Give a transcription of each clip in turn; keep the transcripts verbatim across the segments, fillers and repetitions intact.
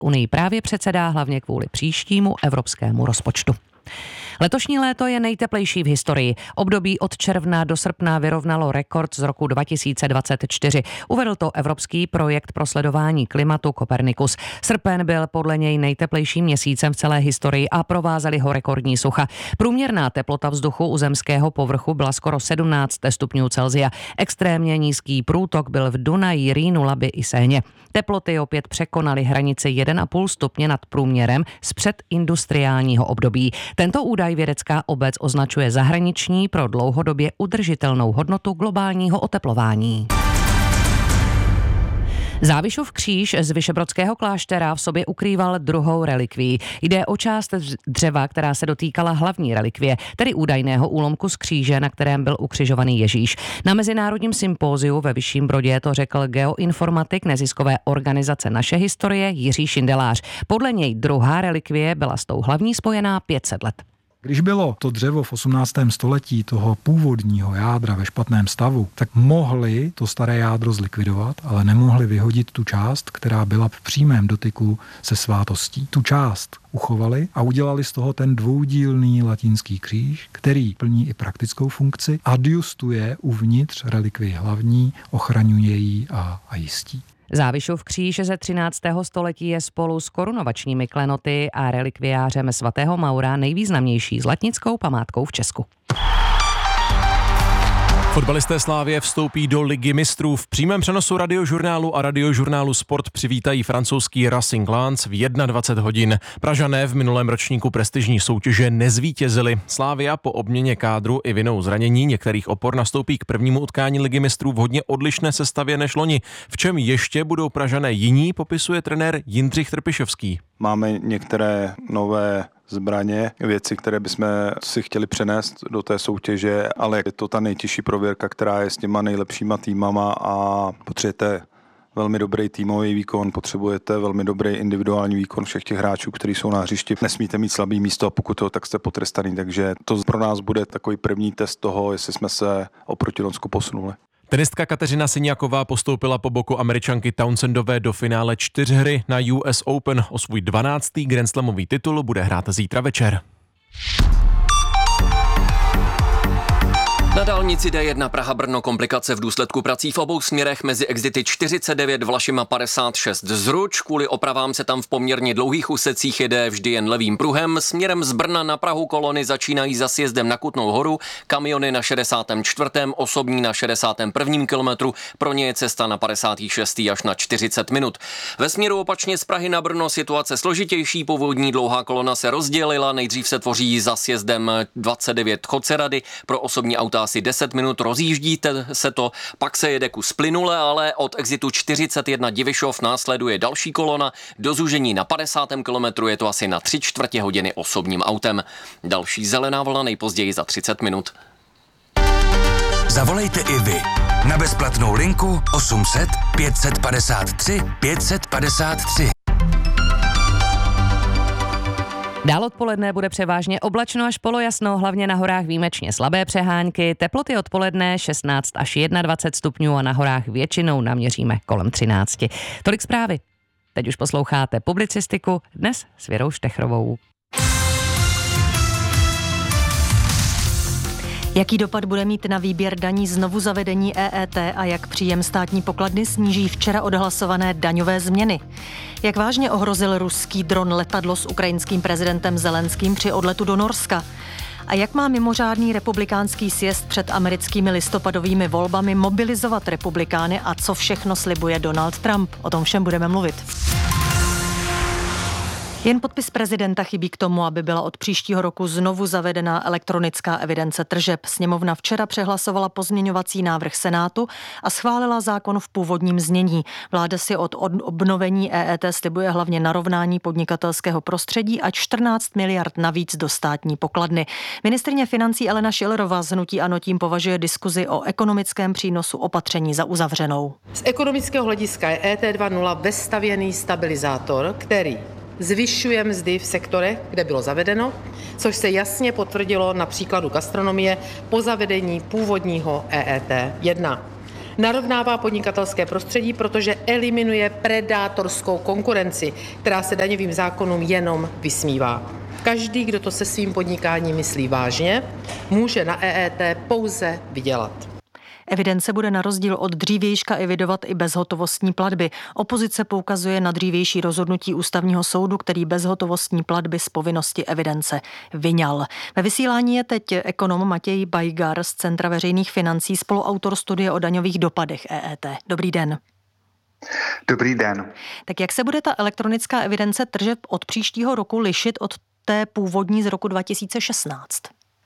unii právě předsedá hlavně kvůli příštímu evropskému rozpočtu. Letošní léto je nejteplejší v historii. Období od června do srpna vyrovnalo rekord z roku dva tisíce dvacet čtyři. Uvedl to evropský projekt pro sledování klimatu Copernicus. Srpen byl podle něj nejteplejším měsícem v celé historii a provázely ho rekordní sucha. Průměrná teplota vzduchu u zemského povrchu byla skoro sedmnáct stupňů Celsia. Extrémně nízký průtok byl v Dunaji, Rýnu, Labi i Séně. Teploty opět překonaly hranici jedna celá pět stupně nad průměrem z předindustriálního období. Tento údaj vědecká obec označuje zahraniční pro dlouhodobě udržitelnou hodnotu globálního oteplování. Závišův kříž z Vyšehradského kláštera v sobě ukrýval druhou relikvii. Jde o část dřeva, která se dotýkala hlavní relikvie, tedy údajného úlomku z kříže, na kterém byl ukřižovaný Ježíš. Na mezinárodním sympóziu ve Vyšším Brodě to řekl geoinformatik neziskové organizace Naše historie Jiří Šindelář. Podle něj druhá relikvie byla s tou hlavní spojená pět set let. Když bylo to dřevo v osmnáctém století toho původního jádra ve špatném stavu, tak mohli to staré jádro zlikvidovat, ale nemohli vyhodit tu část, která byla v přímém dotyku se svátostí. Tu část uchovali a udělali z toho ten dvoudílný latinský kříž, který plní i praktickou funkci, adjustuje uvnitř relikvii hlavní, ochraňuje ji a, a jistí. Závišův kříž ze třináctého století je spolu s korunovačními klenoty a relikviářem svatého Maura nejvýznamnější zlatnickou památkou v Česku. Fotbalisté Slavie vstoupí do Ligy mistrů. V přímém přenosu Radiožurnálu a Radiožurnálu Sport přivítají francouzský Racing Lens v dvacet jedna hodin. Pražané v minulém ročníku prestižní soutěže nezvítězili. Slavia po obměně kádru i vinou zranění některých opor nastoupí k prvnímu utkání Ligy mistrů v hodně odlišné sestavě než loni. V čem ještě budou Pražané jiní, popisuje trenér Jindřich Trpišovský. Máme některé nové zbraně, věci, které bychom si chtěli přenést do té soutěže, ale je to ta nejtěžší prověrka, která je s těma nejlepšíma týmama a potřebujete velmi dobrý týmový výkon, potřebujete velmi dobrý individuální výkon všech těch hráčů, kteří jsou na hřišti. Nesmíte mít slabý místo a pokud to, tak jste potrestaný, takže to pro nás bude takový první test toho, jestli jsme se oproti Lonsku posunuli. Tenistka Kateřina Siniaková postoupila po boku Američanky Townsendové do finále čtyřhry na U S Open. O svůj dvanáctý grandslamový titul bude hrát zítra večer. Na dálnici D jedna Praha-Brno komplikace v důsledku prací v obou směrech mezi exity čtyřicet devět Vlašim a padesát šest Zruč. Kvůli opravám se tam v poměrně dlouhých úsecích jede vždy jen levým pruhem. Směrem z Brna na Prahu kolony začínají za sjezdem na Kutnou Horu, kamiony na šedesátém čtvrtém osobní na šedesátém prvním kilometru, pro ně je cesta na padesátém šestém až na čtyřicet minut. Ve směru opačně z Prahy na Brno situace složitější, původní dlouhá kolona se rozdělila, nejdřív se tvoří za sjezdem dvacet devět Chocerady, pro osobní auta asi deset minut, rozjíždíte se to, pak se jede kus plynule, ale od exitu čtyřicet jedna Divišov následuje další kolona, do zúžení na padesátém kilometru je to asi na tři čtvrtě hodiny osobním autem. Další zelená vlna nejpozději za třicet minut. Zavolejte i vy na bezplatnou linku osm set pět set padesát tři pět set padesát tři. Dál odpoledne bude převážně oblačno až polojasno, hlavně na horách výjimečně slabé přehánky. Teploty odpoledne šestnáct až dvacet jedna stupňů a na horách většinou naměříme kolem třináct. Tolik zprávy. Teď už posloucháte publicistiku, dnes s Věrou Štechrovou. Jaký dopad bude mít na výběr daní znovu zavedení E E T a jak příjem státní pokladny sníží včera odhlasované daňové změny? Jak vážně ohrozil ruský dron letadlo s ukrajinským prezidentem Zelenským při odletu do Norska? A jak má mimořádný republikánský sjezd před americkými listopadovými volbami mobilizovat republikány a co všechno slibuje Donald Trump? O tom všem budeme mluvit. Jen podpis prezidenta chybí k tomu, aby byla od příštího roku znovu zavedena elektronická evidence tržeb. Sněmovna včera přehlasovala pozměňovací návrh Senátu a schválila zákon v původním znění. Vláda si od obnovení E E T slibuje hlavně narovnání podnikatelského prostředí a čtrnáct miliard navíc do státní pokladny. Ministryně financí Alena Schillerová z hnutí ANO tím považuje diskuzi o ekonomickém přínosu opatření za uzavřenou. Z ekonomického hlediska je E E T dva tečka nula vestavěný stabilizátor, který zvyšuje mzdy v sektorech, kde bylo zavedeno, což se jasně potvrdilo na příkladu gastronomie po zavedení původního E E T jedna. Narovnává podnikatelské prostředí, protože eliminuje predátorskou konkurenci, která se daňovým zákonům jenom vysmívá. Každý, kdo to se svým podnikáním myslí vážně, může na E E T pouze vydělat. Evidence bude na rozdíl od dřívějška evidovat i bezhotovostní platby. Opozice poukazuje na dřívější rozhodnutí ústavního soudu, který bezhotovostní platby z povinnosti evidence vyňal. Ve vysílání je teď ekonom Matěj Bajgar z Centra veřejných financí, spoluautor studie o daňových dopadech E E T. Dobrý den. Dobrý den. Tak jak se bude ta elektronická evidence tržeb od příštího roku lišit od té původní z roku dva tisíce šestnáct?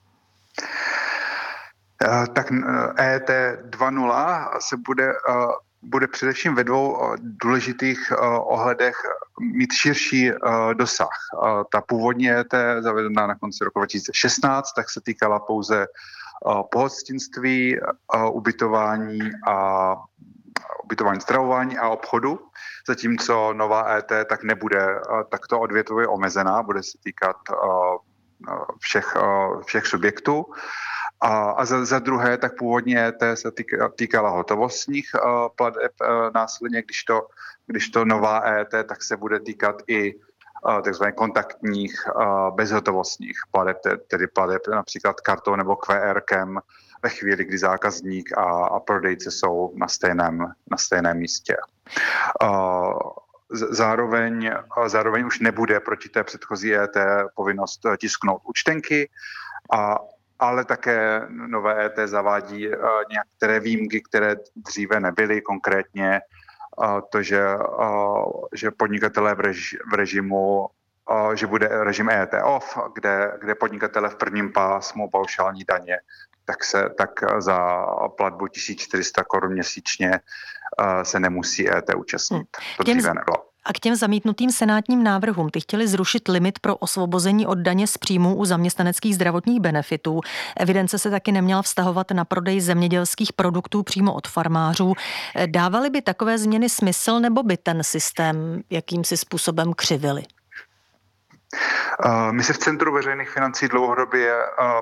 Tak E E T dva tečka nula se bude, bude především ve dvou důležitých ohledech mít širší dosah. Ta původní E E T, zavedená na konci roku dva tisíce šestnáct, tak se týkala pouze pohostinství, ubytování a ubytování, stravování a obchodu, zatímco nová E E T tak nebude takto odvětvově omezená, bude se týkat všech, všech subjektů. A, a za, za druhé, tak původně E E T se týka, týkala hotovostních uh, plateb uh, následně, když to, když to nová E E T, tak se bude týkat i uh, takzvaně kontaktních uh, bezhotovostních plateb, tedy plateb například kartou nebo Q R kem ve chvíli, kdy zákazník a, a prodejce jsou na stejném, na stejném místě. Uh, Zároveň, zároveň už nebude proti té předchozí E E T povinnost tisknout účtenky, a, ale také nové E E T zavádí některé výjimky, které dříve nebyly, konkrétně to, že, že podnikatelé v, reži, v režimu, že bude režim E E T off, kde, kde podnikatelé v prvním pásmu paušální daně, tak, se, tak za platbu tisíc čtyři sta korun měsíčně se nemusí E E T účastnit. To dříve nebylo. A k těm zamítnutým senátním návrhům, ty chtěli zrušit limit pro osvobození od daně z příjmů u zaměstnaneckých zdravotních benefitů. Evidence se taky neměla vztahovat na prodej zemědělských produktů přímo od farmářů. Dávaly by takové změny smysl, nebo by ten systém jakýmsi způsobem křivili? My se v Centru veřejných financí dlouhodobě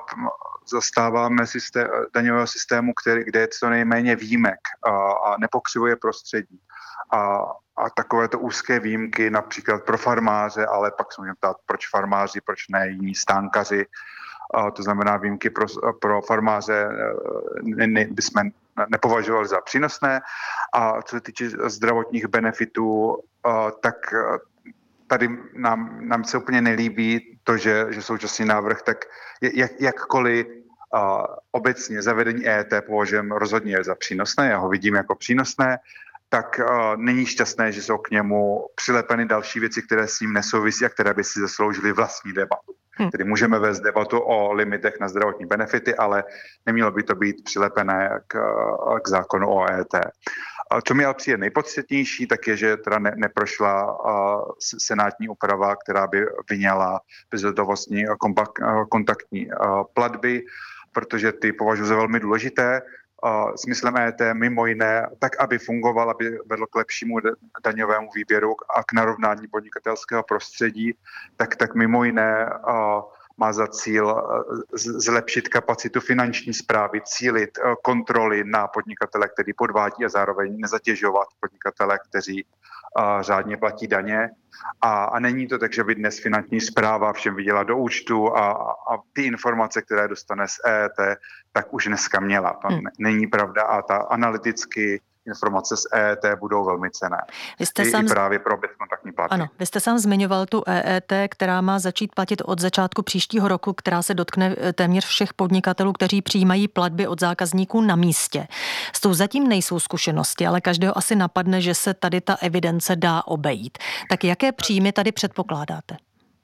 zastáváme systém, daňového systému, který, kde je co nejméně výjimek a nepokřivuje prostředí. A, a takovéto úzké výjimky například pro farmáře, ale pak se můžeme ptát, proč farmáři, proč ne jiní stánkaři. A to znamená výjimky pro, pro farmáře ne, ne, bychom nepovažovali za přínosné. A co se týče zdravotních benefitů, tak tady nám, nám se úplně nelíbí to, že, že současný návrh, tak jak, jakkoliv uh, obecně zavedení E E T považujeme rozhodně za přínosné, já ho vidím jako přínosné, tak uh, není šťastné, že jsou k němu přilepeny další věci, které s ním nesouvisí a které by si zasloužily vlastní debatu. Hmm. Tedy můžeme vést debatu o limitech na zdravotní benefity, ale nemělo by to být přilepené k, k zákonu o E E T. Co mi ale přijde nejpodstatnější, tak je, že teda ne, neprošla uh, senátní úprava, která by vyňala bezhotovostní uh, kontaktní uh, platby, protože ty považuji za velmi důležité. Uh, smyslem E E T mimo jiné, tak aby fungoval, aby vedlo k lepšímu daňovému výběru a k narovnání podnikatelského prostředí, tak, tak mimo jiné uh, má za cíl zlepšit kapacitu finanční správy, cílit kontroly na podnikatele, který podvádí, a zároveň nezatěžovat podnikatele, kteří řádně platí daně. A, a není to tak, že by dnes finanční správa všem viděla do účtu a, a ty informace, které dostane z E E T, tak už dneska měla. To hmm. není pravda a ta analyticky informace z E E T budou velmi cenné. Vy jste I, sám... I právě pro bezkontaktní platby. Ano, vy jste sám zmiňoval tu E E T, která má začít platit od začátku příštího roku, která se dotkne téměř všech podnikatelů, kteří přijímají platby od zákazníků na místě. S tou zatím nejsou zkušenosti, ale každého asi napadne, že se tady ta evidence dá obejít. Tak jaké příjmy tady předpokládáte?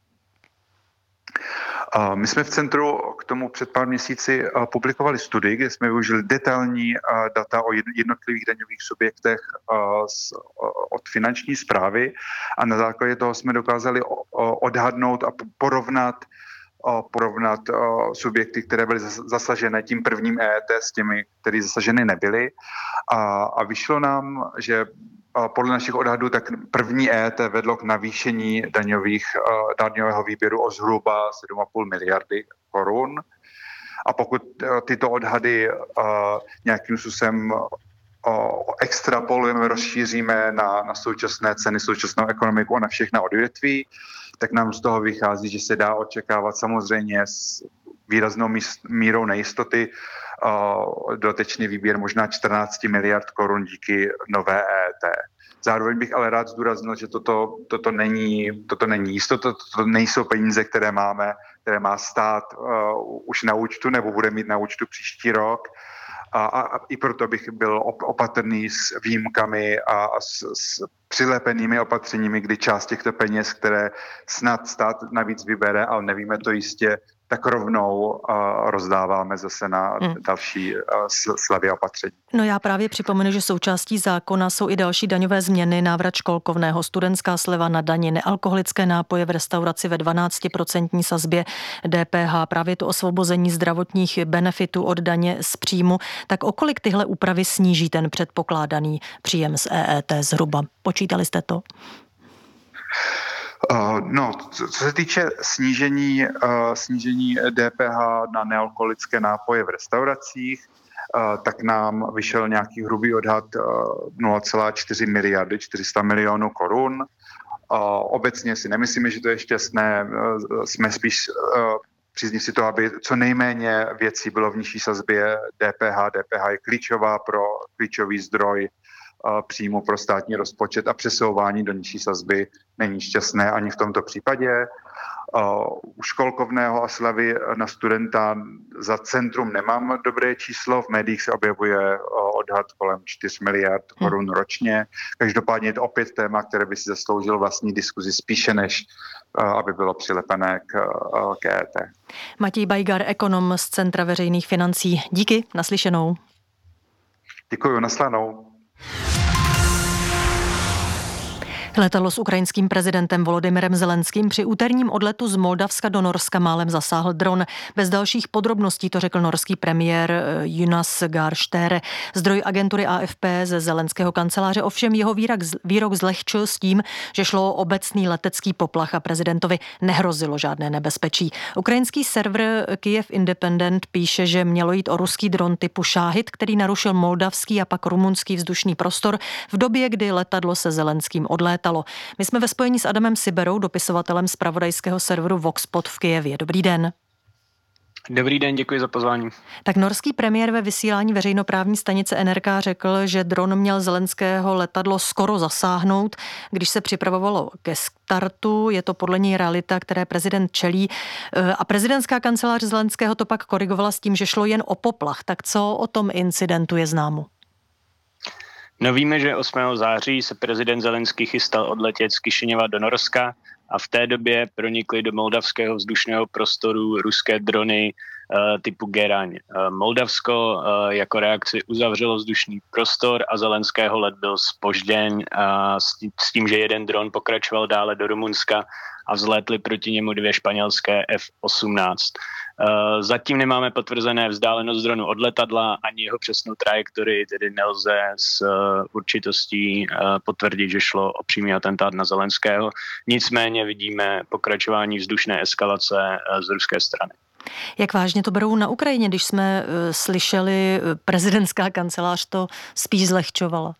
My jsme v centru k tomu před pár měsíci publikovali studii, kde jsme využili detailní data o jednotlivých daňových subjektech od finanční správy a na základě toho jsme dokázali odhadnout a porovnat porovnat subjekty, které byly zasažené tím prvním E E T s těmi, které zasaženy nebyly. A, a vyšlo nám, že podle našich odhadů tak první E E T vedlo k navýšení daňových, daňového výběru o zhruba sedm a půl miliardy korun. A pokud tyto odhady nějakým způsobem o, extrapolujeme, rozšíříme na, na současné ceny, současnou ekonomiku a na všechna odvětví, tak nám z toho vychází, že se dá očekávat samozřejmě s výraznou mírou nejistoty uh, dotečný výběr možná čtrnáct miliard korun díky nové E E T. Zároveň bych ale rád zdůraznil, že toto, toto, není, toto není jistota, toto nejsou peníze, které máme, které má stát uh, už na účtu nebo bude mít na účtu příští rok. A, a, a i proto bych byl opatrný s výjimkami a, a s, s přilepenými opatřeními, kdy část těchto peněz, které snad stát navíc vybere, ale nevíme to jistě, tak rovnou uh, rozdáváme zase na hmm. další uh, slevy opatření. No já právě připomenu, že součástí zákona jsou i další daňové změny, návrat školkovného, studentská sleva na dani, nealkoholické nápoje v restauraci ve dvanáctiprocentní sazbě D P H, právě to osvobození zdravotních benefitů od daně z příjmu. Tak o kolik tyhle úpravy sníží ten předpokládaný příjem z E E T zhruba? Počítali jste to? Uh, no, co, co se týče snížení, uh, snížení D P H na nealkoholické nápoje v restauracích, uh, tak nám vyšel nějaký hrubý odhad uh, nula celá čtyři miliardy, čtyři sta milionů korun. Uh, obecně si nemyslíme, že to je šťastné, uh, jsme spíš uh, příznivci toho, aby co nejméně věcí bylo v nižší sazbě D P H. D P H je klíčová pro klíčový zdroj příjmu pro státní rozpočet a přesouvání do nižší sazby není šťastné ani v tomto případě. U školkovného a slevy na studenta za centrum nemám dobré číslo, v médiích se objevuje odhad kolem čtyři miliard korun ročně. Každopádně je to opět téma, které by si zasloužilo vlastní diskuzi spíše, než aby bylo přilepené k, k E E T. Matěj Bajgar, ekonom z Centra veřejných financí. Díky, naslyšenou. Děkuji, naslyšenou. Letadlo s ukrajinským prezidentem Volodymyrem Zelenským při úterním odletu z Moldavska do Norska málem zasáhl dron. Bez dalších podrobností to řekl norský premiér Jonas Gahr Støre. Zdroj agentury A F P ze Zelenského kanceláře ovšem jeho výrok, výrok zlehčil s tím, že šlo o obecný letecký poplach a prezidentovi nehrozilo žádné nebezpečí. Ukrajinský server Kyiv Independent píše, že mělo jít o ruský dron typu Šáhid, který narušil moldavský a pak rumunský vzdušný prostor v době, kdy letadlo se Zelenským odlétalo. My jsme ve spojení s Adamem Siberou, dopisovatelem zpravodajského serveru Voxpot v Kyjevě. Dobrý den. Dobrý den, děkuji za pozvání. Tak norský premiér ve vysílání veřejnoprávní stanice N R K řekl, že dron měl Zelenského letadlo skoro zasáhnout, když se připravovalo ke startu. Je to podle něj realita, které prezident čelí. A prezidentská kancelář Zelenského to pak korigovala s tím, že šlo jen o poplach. Tak co o tom incidentu je známo? No víme, že osmého září se prezident Zelenský chystal odletět z Kišiněva do Norska a v té době pronikly do moldavského vzdušného prostoru ruské drony uh, typu Geraň. Uh, Moldavsko uh, jako reakci uzavřelo vzdušný prostor a Zelenského let byl zpožděn uh, s tím, že jeden dron pokračoval dále do Rumunska a vzlétly proti němu dvě španělské F osmnáct. Uh, zatím nemáme potvrzené vzdálenost dronu od letadla ani jeho přesnou trajektorii, tedy nelze s uh, určitostí uh, potvrdit, že šlo o přímý atentát na Zelenského. Nicméně vidíme pokračování vzdušné eskalace uh, z ruské strany. Jak vážně to berou na Ukrajině, když jsme uh, slyšeli, uh, prezidentská kancelář to spíš zlehčovala?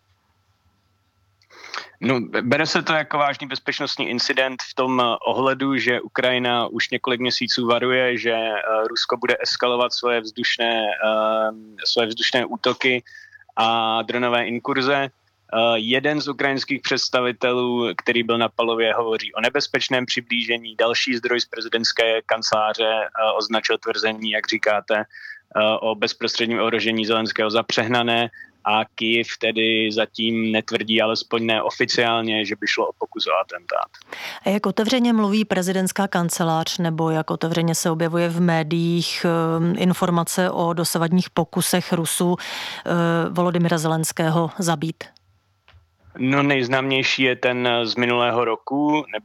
No, bere se to jako vážný bezpečnostní incident v tom ohledu, že Ukrajina už několik měsíců varuje, že Rusko bude eskalovat svoje vzdušné, svoje vzdušné útoky a dronové inkurze. Jeden z ukrajinských představitelů, který byl na Palově, hovoří o nebezpečném přiblížení. Další zdroj z prezidentské kanceláře označil tvrzení, jak říkáte, o bezprostředním ohrožení Zelenského za přehnané. A Kyjev tedy zatím netvrdí, alespoň neoficiálně, že by šlo o pokus o atentát. A jak otevřeně mluví prezidentská kancelář, nebo jak otevřeně se objevuje v médiích informace o dosavadních pokusech Rusů Volodymyra Zelenského zabít? No nejznámější je ten z minulého roku,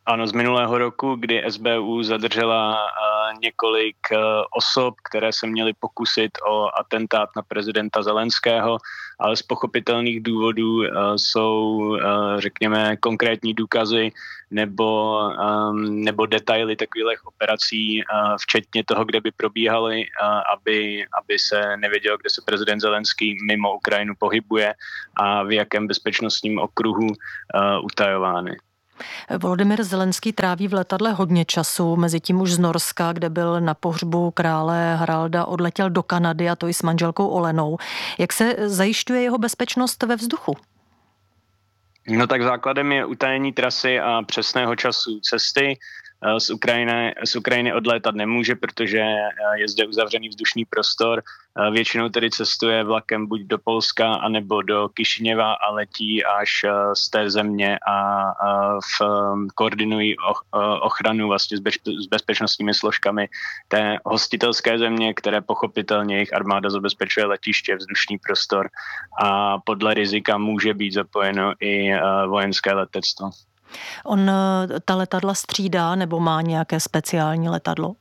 Ano, z minulého roku, kdy S B U zadržela uh, několik uh, osob, které se měly pokusit o atentát na prezidenta Zelenského, ale z pochopitelných důvodů uh, jsou, uh, řekněme, konkrétní důkazy nebo, um, nebo detaily takových operací, uh, včetně toho, kde by probíhaly, uh, aby, aby se nevědělo, kde se prezident Zelenský mimo Ukrajinu pohybuje a v jakém bezpečnostním okruhu uh, utajovány. Volodymyr Zelenský tráví v letadle hodně času, mezitím už z Norska, kde byl na pohřbu krále Haralda, odletěl do Kanady, a to i s manželkou Olenou. Jak se zajišťuje jeho bezpečnost ve vzduchu? No tak základem je utajení trasy a přesného času cesty. Z Ukrajiny, z Ukrajiny odlétat nemůže, protože je zde uzavřený vzdušný prostor. Většinou tedy cestuje vlakem buď do Polska, anebo do Kišiněva a letí až z té země a v, koordinují ochranu vlastně s bezpečnostními složkami té hostitelské země, které pochopitelně jejich armáda zabezpečuje letiště, vzdušný prostor a podle rizika může být zapojeno i vojenské letectvo. On ta letadla střídá nebo má nějaké speciální letadlo?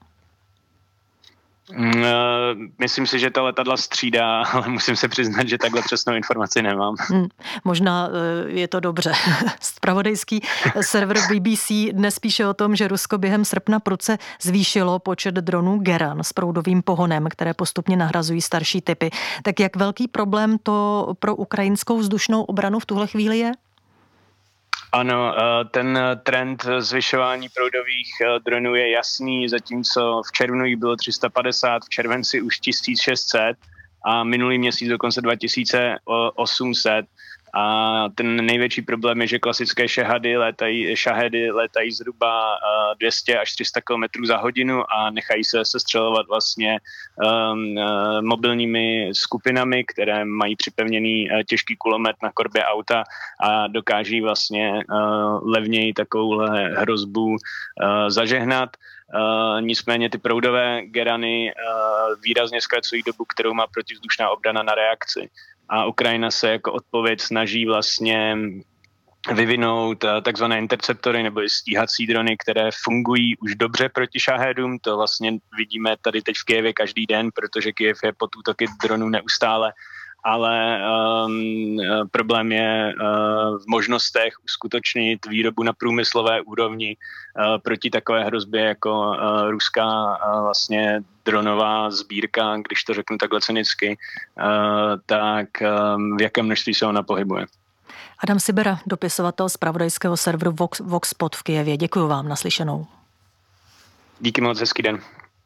Myslím si, že ta letadla střídá, ale musím se přiznat, že takhle přesnou informaci nemám. Hmm, možná je to dobře. Zpravodajský server B B C dnes píše o tom, že Rusko během srpna prudce zvýšilo počet dronů Geran s proudovým pohonem, které postupně nahrazují starší typy. Tak jak velký problém to pro ukrajinskou vzdušnou obranu v tuhle chvíli je? Ano, ten trend zvyšování proudových dronů je jasný, zatímco v červnu jich bylo tři sta padesát, v červenci už tisíc šest set a minulý měsíc dokonce dva tisíce osm set. A ten největší problém je, že klasické šahady létají, šahedy létají zhruba dvě stě až tři sta kilometrů za hodinu a nechají se sestřelovat vlastně um, mobilními skupinami, které mají připevněný těžký kulomet na korbě auta a dokáží vlastně uh, levněji takovouhle hrozbu uh, zažehnat. Uh, nicméně ty proudové Gerany uh, výrazně zkracují dobu, kterou má protivzdušná obrana na reakci. A Ukrajina se jako odpověď snaží vlastně vyvinout takzvané interceptory nebo stíhací drony, které fungují už dobře proti šahedům. To vlastně vidíme tady teď v Kyjevě každý den, protože Kyjev je pod útoky dronů neustále. Ale um, problém je uh, v možnostech uskutečnit výrobu na průmyslové úrovni uh, proti takové hrozbě jako uh, ruská uh, vlastně dronová sbírka, když to řeknu takhle cynicky, uh, tak um, v jakém množství se ona pohybuje. Adam Sibera, dopisovatel zpravodajského serveru Vox, Voxpot v Kyjevě. Děkuji vám, naslyšenou. Díky moc, hezký den.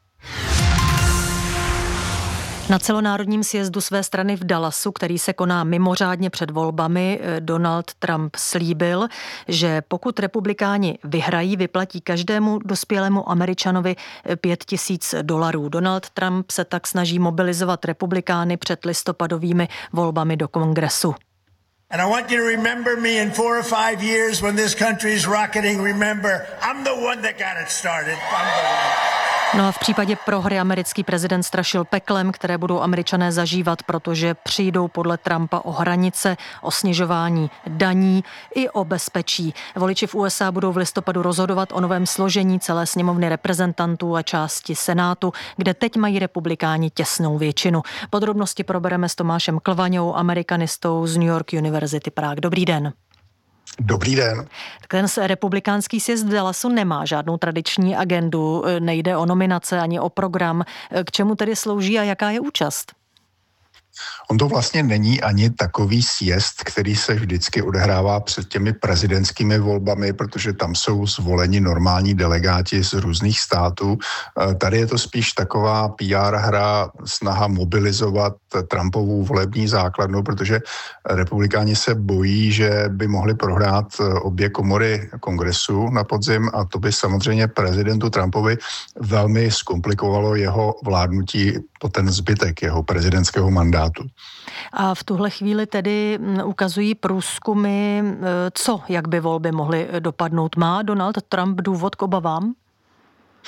Na celonárodním sjezdu své strany v Dallasu, který se koná mimořádně před volbami, Donald Trump slíbil, že pokud republikáni vyhrají, vyplatí každému dospělému Američanovi pět tisíc dolarů. Donald Trump se tak snaží mobilizovat republikány před listopadovými volbami do Kongresu. And I want you to remember me in four or five years when this country is rocketing. Remember, I'm the one that got it started. I'm the one. No a v případě prohry americký prezident strašil peklem, které budou Američané zažívat, protože přijdou podle Trumpa o hranice, o snižování daní i o bezpečí. Voliči v U S A budou v listopadu rozhodovat o novém složení celé sněmovny reprezentantů a části Senátu, kde teď mají republikáni těsnou většinu. Podrobnosti probereme s Tomášem Klvaňou, amerikanistou z New York University Prague. Dobrý den. Dobrý den. Ten republikánský sjezd v Dallasu nemá žádnou tradiční agendu, nejde o nominace ani o program. K čemu tedy slouží a jaká je účast? On to vlastně není ani takový sjezd, který se vždycky odehrává před těmi prezidentskými volbami, protože tam jsou zvoleni normální delegáti z různých států. Tady je to spíš taková P R hra, snaha mobilizovat Trumpovou volební základnu, protože republikáni se bojí, že by mohli prohrát obě komory kongresu na podzim a to by samozřejmě prezidentu Trumpovi velmi zkomplikovalo jeho vládnutí po ten zbytek jeho prezidentského mandátu. A v tuhle chvíli tedy ukazují průzkumy, co, jak by volby mohly dopadnout. Má Donald Trump důvod k obavám?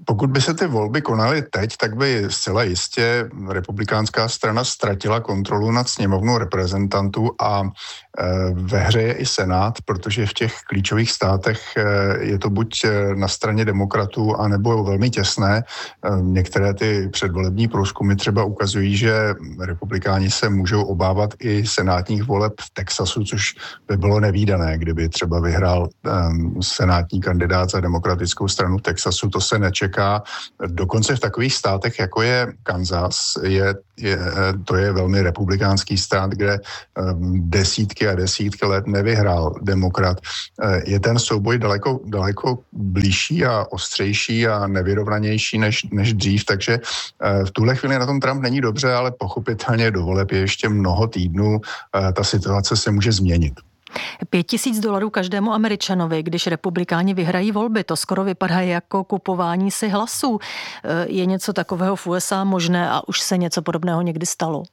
Pokud by se ty volby konaly teď, tak by zcela jistě republikánská strana ztratila kontrolu nad sněmovnou reprezentantů a ve hře je i Senát, protože v těch klíčových státech je to buď na straně demokratů, anebo velmi těsné. Některé ty předvolební průzkumy třeba ukazují, že republikáni se můžou obávat i senátních voleb v Texasu, což by bylo nevídané, kdyby třeba vyhrál senátní kandidát za demokratickou stranu Texasu. To se nečeká. Dokonce v takových státech, jako je Kansas, je, je, to je velmi republikánský stát, kde desítky a desítky let nevyhrál demokrat. Je ten souboj daleko, daleko blížší a ostřejší a nevyrovnanější než, než dřív, takže v tuhle chvíli na tom Trump není dobře, ale pochopitelně do voleb je ještě mnoho týdnů. Ta situace se může změnit. Pět tisíc dolarů každému Američanovi, když republikáni vyhrají volby, to skoro vypadá jako kupování si hlasů. Je něco takového v U S A možné a už se něco podobného někdy stalo?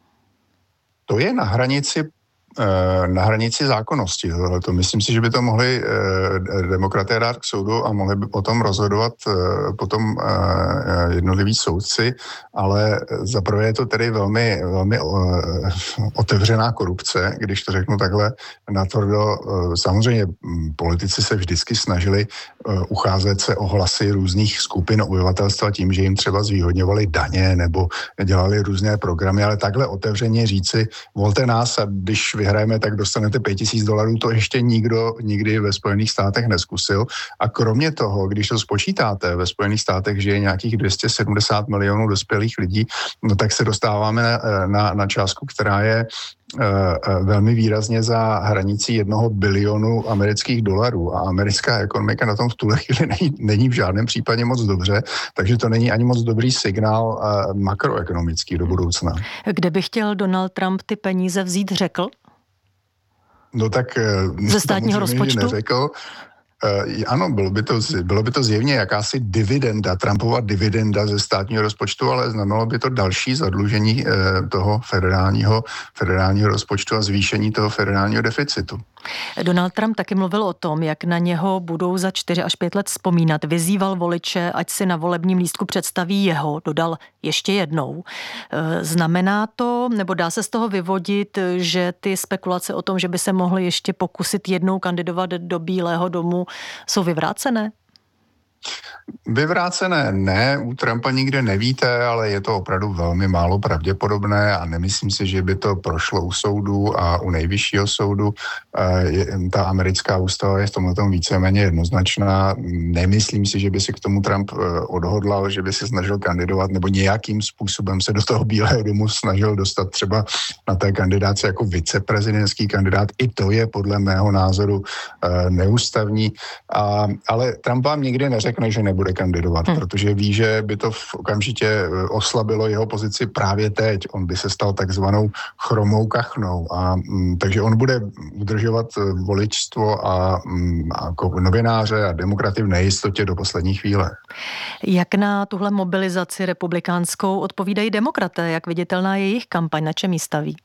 To je na hranici na hranici zákonnosti. To myslím si, že by to mohli demokraté dát k soudu a mohli by potom rozhodovat potom jednotliví soudci, ale zaprvé je to tedy velmi, velmi otevřená korupce, když to řeknu takhle natvrdo. Samozřejmě politici se vždycky snažili ucházet se o hlasy různých skupin obyvatelstva tím, že jim třeba zvýhodňovali daně nebo dělali různé programy, ale takhle otevřeně říci, volte nás a když vyhrajeme, tak dostanete pět tisíc dolarů, to ještě nikdo nikdy ve Spojených státech neskusil. A kromě toho, když to spočítáte, ve Spojených státech žije nějakých dvě stě sedmdesát milionů dospělých lidí, no tak se dostáváme na, na, na částku, která je velmi výrazně za hranicí jednoho bilionu amerických dolarů a americká ekonomika na tom v tuhle chvíli není, není v žádném případě moc dobře, takže to není ani moc dobrý signál makroekonomický do budoucna. Kde by chtěl Donald Trump ty peníze vzít, řekl? No tak ze státního rozpočtu? Neřekl. Uh, ano, bylo by, to, bylo by to zjevně jakási dividenda, Trumpova dividenda ze státního rozpočtu, ale znamenalo by to další zadlužení uh, toho federálního, federálního rozpočtu a zvýšení toho federálního deficitu. Donald Trump taky mluvil o tom, jak na něho budou za čtyři až pět let vzpomínat. Vyzýval voliče, ať si na volebním lístku představí jeho, dodal ještě jednou. Znamená to, nebo dá se z toho vyvodit, že ty spekulace o tom, že by se mohli ještě pokusit jednou kandidovat do Bílého domu, jsou vyvrácené? Vyvrácené ne, u Trumpa nikde nevíte, ale je to opravdu velmi málo pravděpodobné a nemyslím si, že by to prošlo u soudu a u nejvyššího soudu. Ta americká ústava je v tomhletom víceméně jednoznačná. Nemyslím si, že by si k tomu Trump odhodlal, že by se snažil kandidovat nebo nějakým způsobem se do toho Bílého domu snažil dostat třeba na té kandidáce jako viceprezidentský kandidát. I to je podle mého názoru neústavní. A, ale Trump vám nikdy neřekne, že nebude kandidovat, hmm. protože ví, že by to okamžitě oslabilo jeho pozici právě teď. On by se stal takzvanou chromou kachnou. A, m, takže on bude udržovat voličstvo a, m, a novináře a demokraty v nejistotě do poslední chvíle. Jak na tuhle mobilizaci republikánskou odpovídají demokraté? Jak viditelná je jejich kampaň? Na čem jí staví?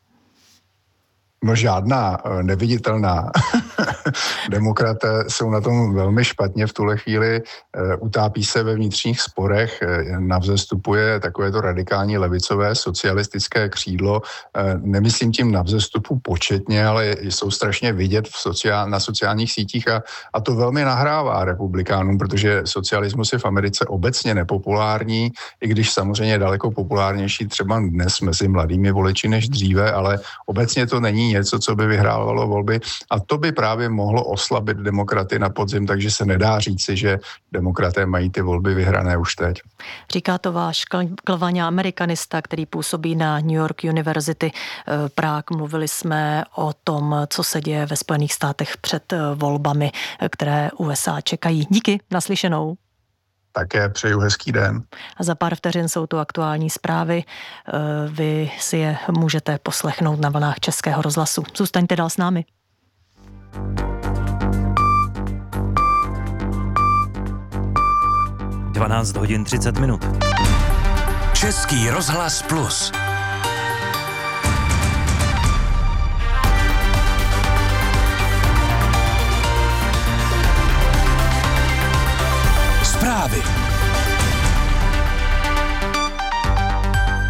No žádná, neviditelná. Demokraté jsou na tom velmi špatně v tuhle chvíli, utápí se ve vnitřních sporech, na vzestupu je takovéto radikální levicové socialistické křídlo, nemyslím tím na vzestupu početně, ale jsou strašně vidět v sociál, na sociálních sítích a, a to velmi nahrává republikánům, protože socialismus je v Americe obecně nepopulární, i když samozřejmě daleko populárnější třeba dnes mezi mladými voliči než dříve, ale obecně to není něco, co by vyhrávalo volby a to by právě mohlo oslabit demokraty na podzim, takže se nedá říci, že demokraté mají ty volby vyhrané už teď. Říká to váš Klvaňa, amerikanista, který působí na New York University Prague. Mluvili jsme o tom, co se děje ve Spojených státech před volbami, které U S A čekají. Díky, naslyšenou. Také přeju hezký den. A za pár vteřin jsou tu aktuální zprávy. Vy si je můžete poslechnout na vlnách Českého rozhlasu. Zůstaňte dál s námi. dvanáct hodin třicet minut. Český rozhlas plus. Zprávy.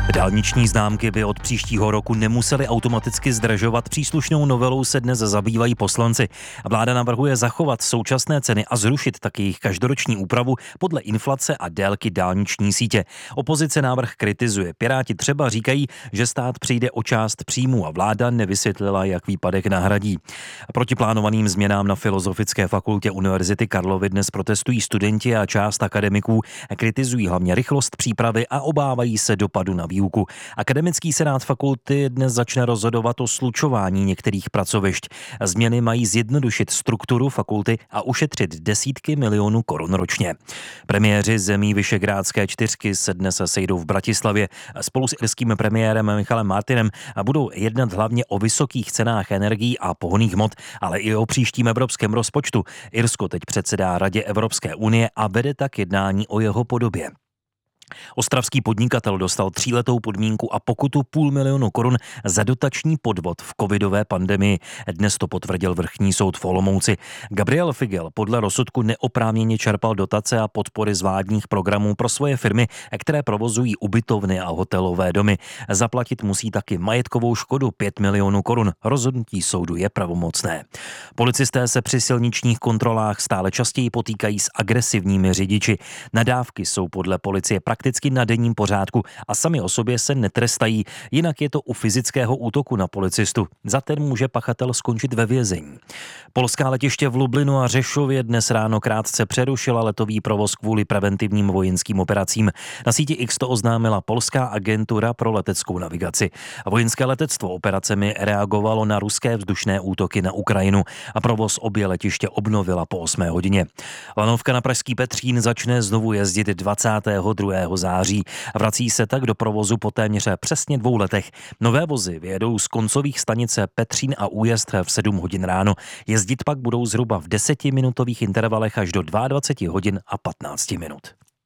Dálniční známky by od příštího roku nemusely automaticky zdražovat. Příslušnou novelou se dnes zabývají poslanci. Vláda navrhuje zachovat současné ceny a zrušit taky jejich každoroční úpravu podle inflace a délky dálniční sítě. Opozice návrh kritizuje. Piráti třeba říkají, že stát přijde o část příjmu a vláda nevysvětlila, jak výpadek nahradí. Proti plánovaným změnám na Filozofické fakultě Univerzity Karlovy dnes protestují studenti a část akademiků. Kritizují hlavně rychlost přípravy a obávají se dopadu na výuku. Akademický senát fakulty dnes začne rozhodovat o slučování některých pracovišť. Změny mají zjednodušit strukturu fakulty a ušetřit desítky milionů korun ročně. Premiéři zemí Visegrádské čtyřky se dnes sejdou v Bratislavě. Spolu s irským premiérem Michalem Martinem a budou jednat hlavně o vysokých cenách energií a pohonných hmot, ale i o příštím evropském rozpočtu. Irsko teď předsedá Radě Evropské unie a vede tak jednání o jeho podobě. Ostravský podnikatel dostal tříletou podmínku a pokutu půl milionu korun za dotační podvod v covidové pandemii. Dnes to potvrdil vrchní soud v Olomouci. Gabriel Figel podle rozsudku neoprávněně čerpal dotace a podpory z vládních programů pro svoje firmy, které provozují ubytovny a hotelové domy. Zaplatit musí taky majetkovou škodu pět milionů korun. Rozhodnutí soudu je pravomocné. Policisté se při silničních kontrolách stále častěji potýkají s agresivními řidiči. Nadávky jsou podle policie prakticky na denním pořádku a sami o sobě se netrestají, jinak je to u fyzického útoku na policistu. Za ten může pachatel skončit ve vězení. Polská letiště v Lublinu a Řešově dnes ráno krátce přerušila letový provoz kvůli preventivním vojenským operacím. Na síti X to oznámila polská agentura pro leteckou navigaci. Vojenské letectvo operacemi reagovalo na ruské vzdušné útoky na Ukrajinu a provoz obě letiště obnovila po osmé hodině. Lanovka na pražský Petřín začne znovu jezdit dvacátého druhého září. Vrací se tak do provozu po téměř přesně dvou letech. Nové vozy vyjedou z koncových stanice Petřín a Újezd v sedm hodin ráno. Jezdit pak budou zhruba v desetiminutových intervalech až do dvacet dva hodin a patnáct minut.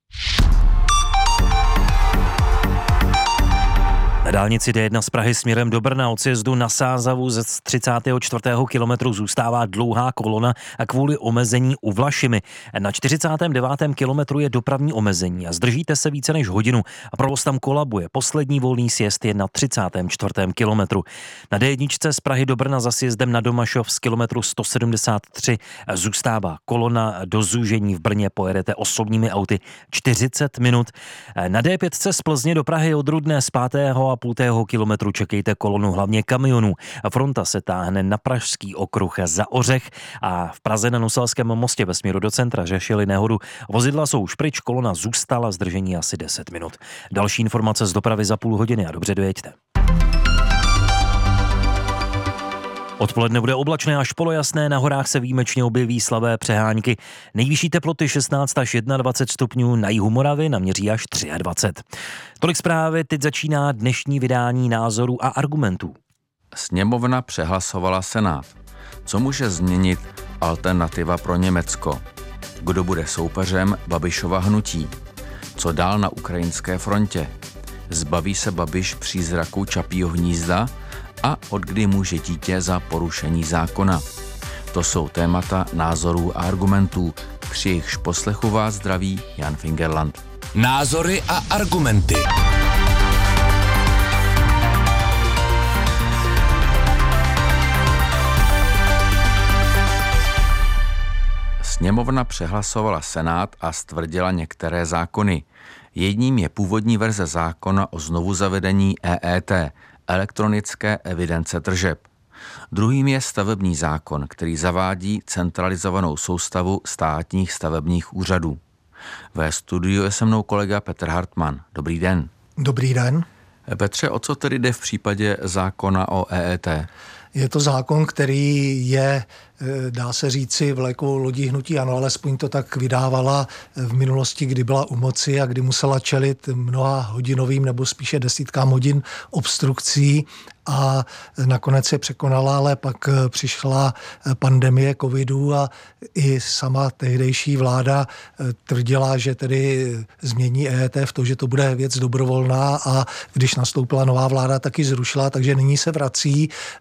Na dálnici D jedna z Prahy směrem do Brna od sjezdu na Sázavu ze třicátého čtvrtého kilometru zůstává dlouhá kolona a kvůli omezení u Vlašimi. Na čtyřicátém devátém kilometru je dopravní omezení a zdržíte se více než hodinu a provoz tam kolabuje. Poslední volný sjezd je na třicátém čtvrtém kilometru. Na D jedna z Prahy do Brna za sjezdem na Domašov z kilometru sto sedmdesát tři zůstává kolona. Do zúžení v Brně pojedete osobními auty čtyřicet minut. Na D pět z Plzně do Prahy od Rudné z pátého a půltého kilometru čekejte kolonu hlavně kamionů. Fronta se táhne na Pražský okruh za Ořech a v Praze na Noselském mostě ve směru do centra řešili nehodu. Vozidla jsou už pryč, kolona zůstala, zdržení asi deset minut. Další informace z dopravy za půl hodiny a dobře dojeďte. Odpoledne bude oblačné až polojasné, na horách se výjimečně objeví slabé přehánky. Nejvyšší teploty šestnáct až dvacet jedna stupňů, na jihu Moravy naměří až dvacet tři. Tolik zprávy, teď začíná dnešní vydání názorů a argumentů. Sněmovna přehlasovala Senát. Co může změnit alternativa pro Německo? Kdo bude soupeřem Babišova hnutí? Co dál na ukrajinské frontě? Zbaví se Babiš přízraku Čapího hnízda? A odkdy může dítě za porušení zákona? To jsou témata názorů a argumentů. Při jejichž poslechu vás zdraví Jan Fingerland. Názory a argumenty. Sněmovna přehlasovala Senát a stvrdila některé zákony. Jedním je původní verze zákona o znovuzavedení E E T, elektronické evidence tržeb. Druhým je stavební zákon, který zavádí centralizovanou soustavu státních stavebních úřadů. Ve studiu je se mnou kolega Petr Hartmann. Dobrý den. Dobrý den. Petře, o co tedy jde v případě zákona o E E T? Je to zákon, který je, dá se říci, vlajkovou lodí hnutí ANO, alespoň to tak vydávala v minulosti, kdy byla u moci a kdy musela čelit mnoha hodinovým nebo spíše desítkám hodin obstrukcí a nakonec je překonala, ale pak přišla pandemie covidu a i sama tehdejší vláda tvrdila, že tedy změní E E T v to, že to bude věc dobrovolná, a když nastoupila nová vláda, taky zrušila, takže nyní se vrací to, že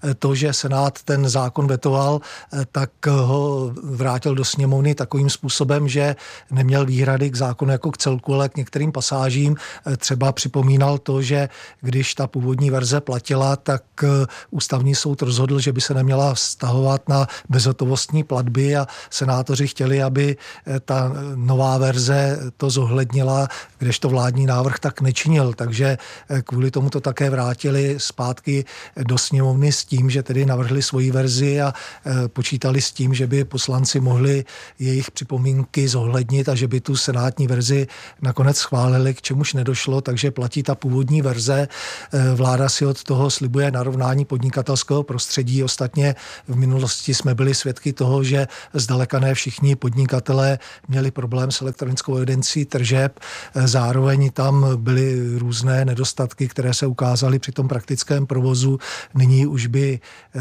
že Senát ten zákon vetoval, tak ho vrátil do sněmovny takovým způsobem, že neměl výhrady k zákonu jako k celku, ale k některým pasážím. Třeba připomínal to, že když ta původní verze platila, tak ústavní soud rozhodl, že by se neměla vztahovat na bezhotovostní platby a senátoři chtěli, aby ta nová verze to zohlednila, kdežto vládní návrh tak nečinil. Takže kvůli tomu to také vrátili zpátky do sněmovny s tím, že tedy navrhli svoji verzi a počítali s tím, že by poslanci mohli jejich připomínky zohlednit a že by tu senátní verzi nakonec schválili, k čemuž nedošlo, takže platí ta původní verze. Vláda si od toho slibuje narovnání podnikatelského prostředí. Ostatně v minulosti jsme byli svědky toho, že zdaleka ne všichni podnikatelé měli problém s elektronickou evidencí tržeb. Zároveň tam byly různé nedostatky, které se ukázaly při tom praktickém provozu. Nyní už by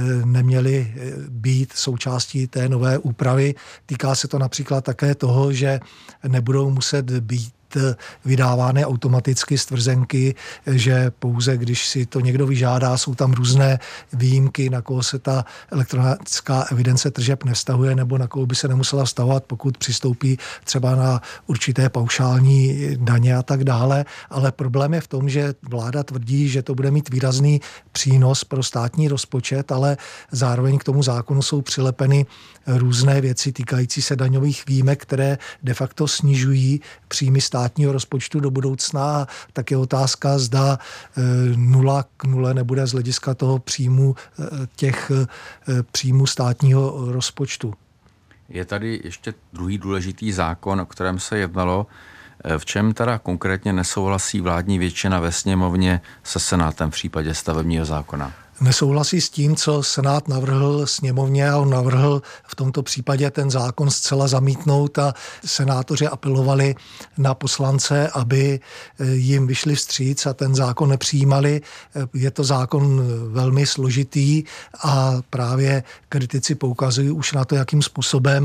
neměly být součástí té nové úpravy. Týká se to například také toho, že nebudou muset být vydávány automaticky stvrzenky, že pouze když si to někdo vyžádá, jsou tam různé výjimky, na koho se ta elektronická evidence tržeb nevztahuje nebo na koho by se nemusela vztahovat, pokud přistoupí třeba na určité paušální daně a tak dále. Ale problém je v tom, že vláda tvrdí, že to bude mít výrazný přínos pro státní rozpočet, ale zároveň k tomu zákonu jsou přilepeny různé věci týkající se daňových výjimek, které de facto snižují příjmy státního rozpočtu do budoucna. Tak je otázka, zda nula k nule nebude z hlediska toho příjmu těch příjmů státního rozpočtu. Je tady ještě druhý důležitý zákon, o kterém se jednalo. V čem teda konkrétně nesouhlasí vládní většina ve sněmovně se Senátem v případě stavebního zákona? Nesouhlasí s tím, co Senát navrhl sněmovně a on navrhl v tomto případě ten zákon zcela zamítnout a senátoři apelovali na poslance, aby jim vyšli vstříc a ten zákon nepřijímali. Je to zákon velmi složitý a právě kritici poukazují už na to, jakým způsobem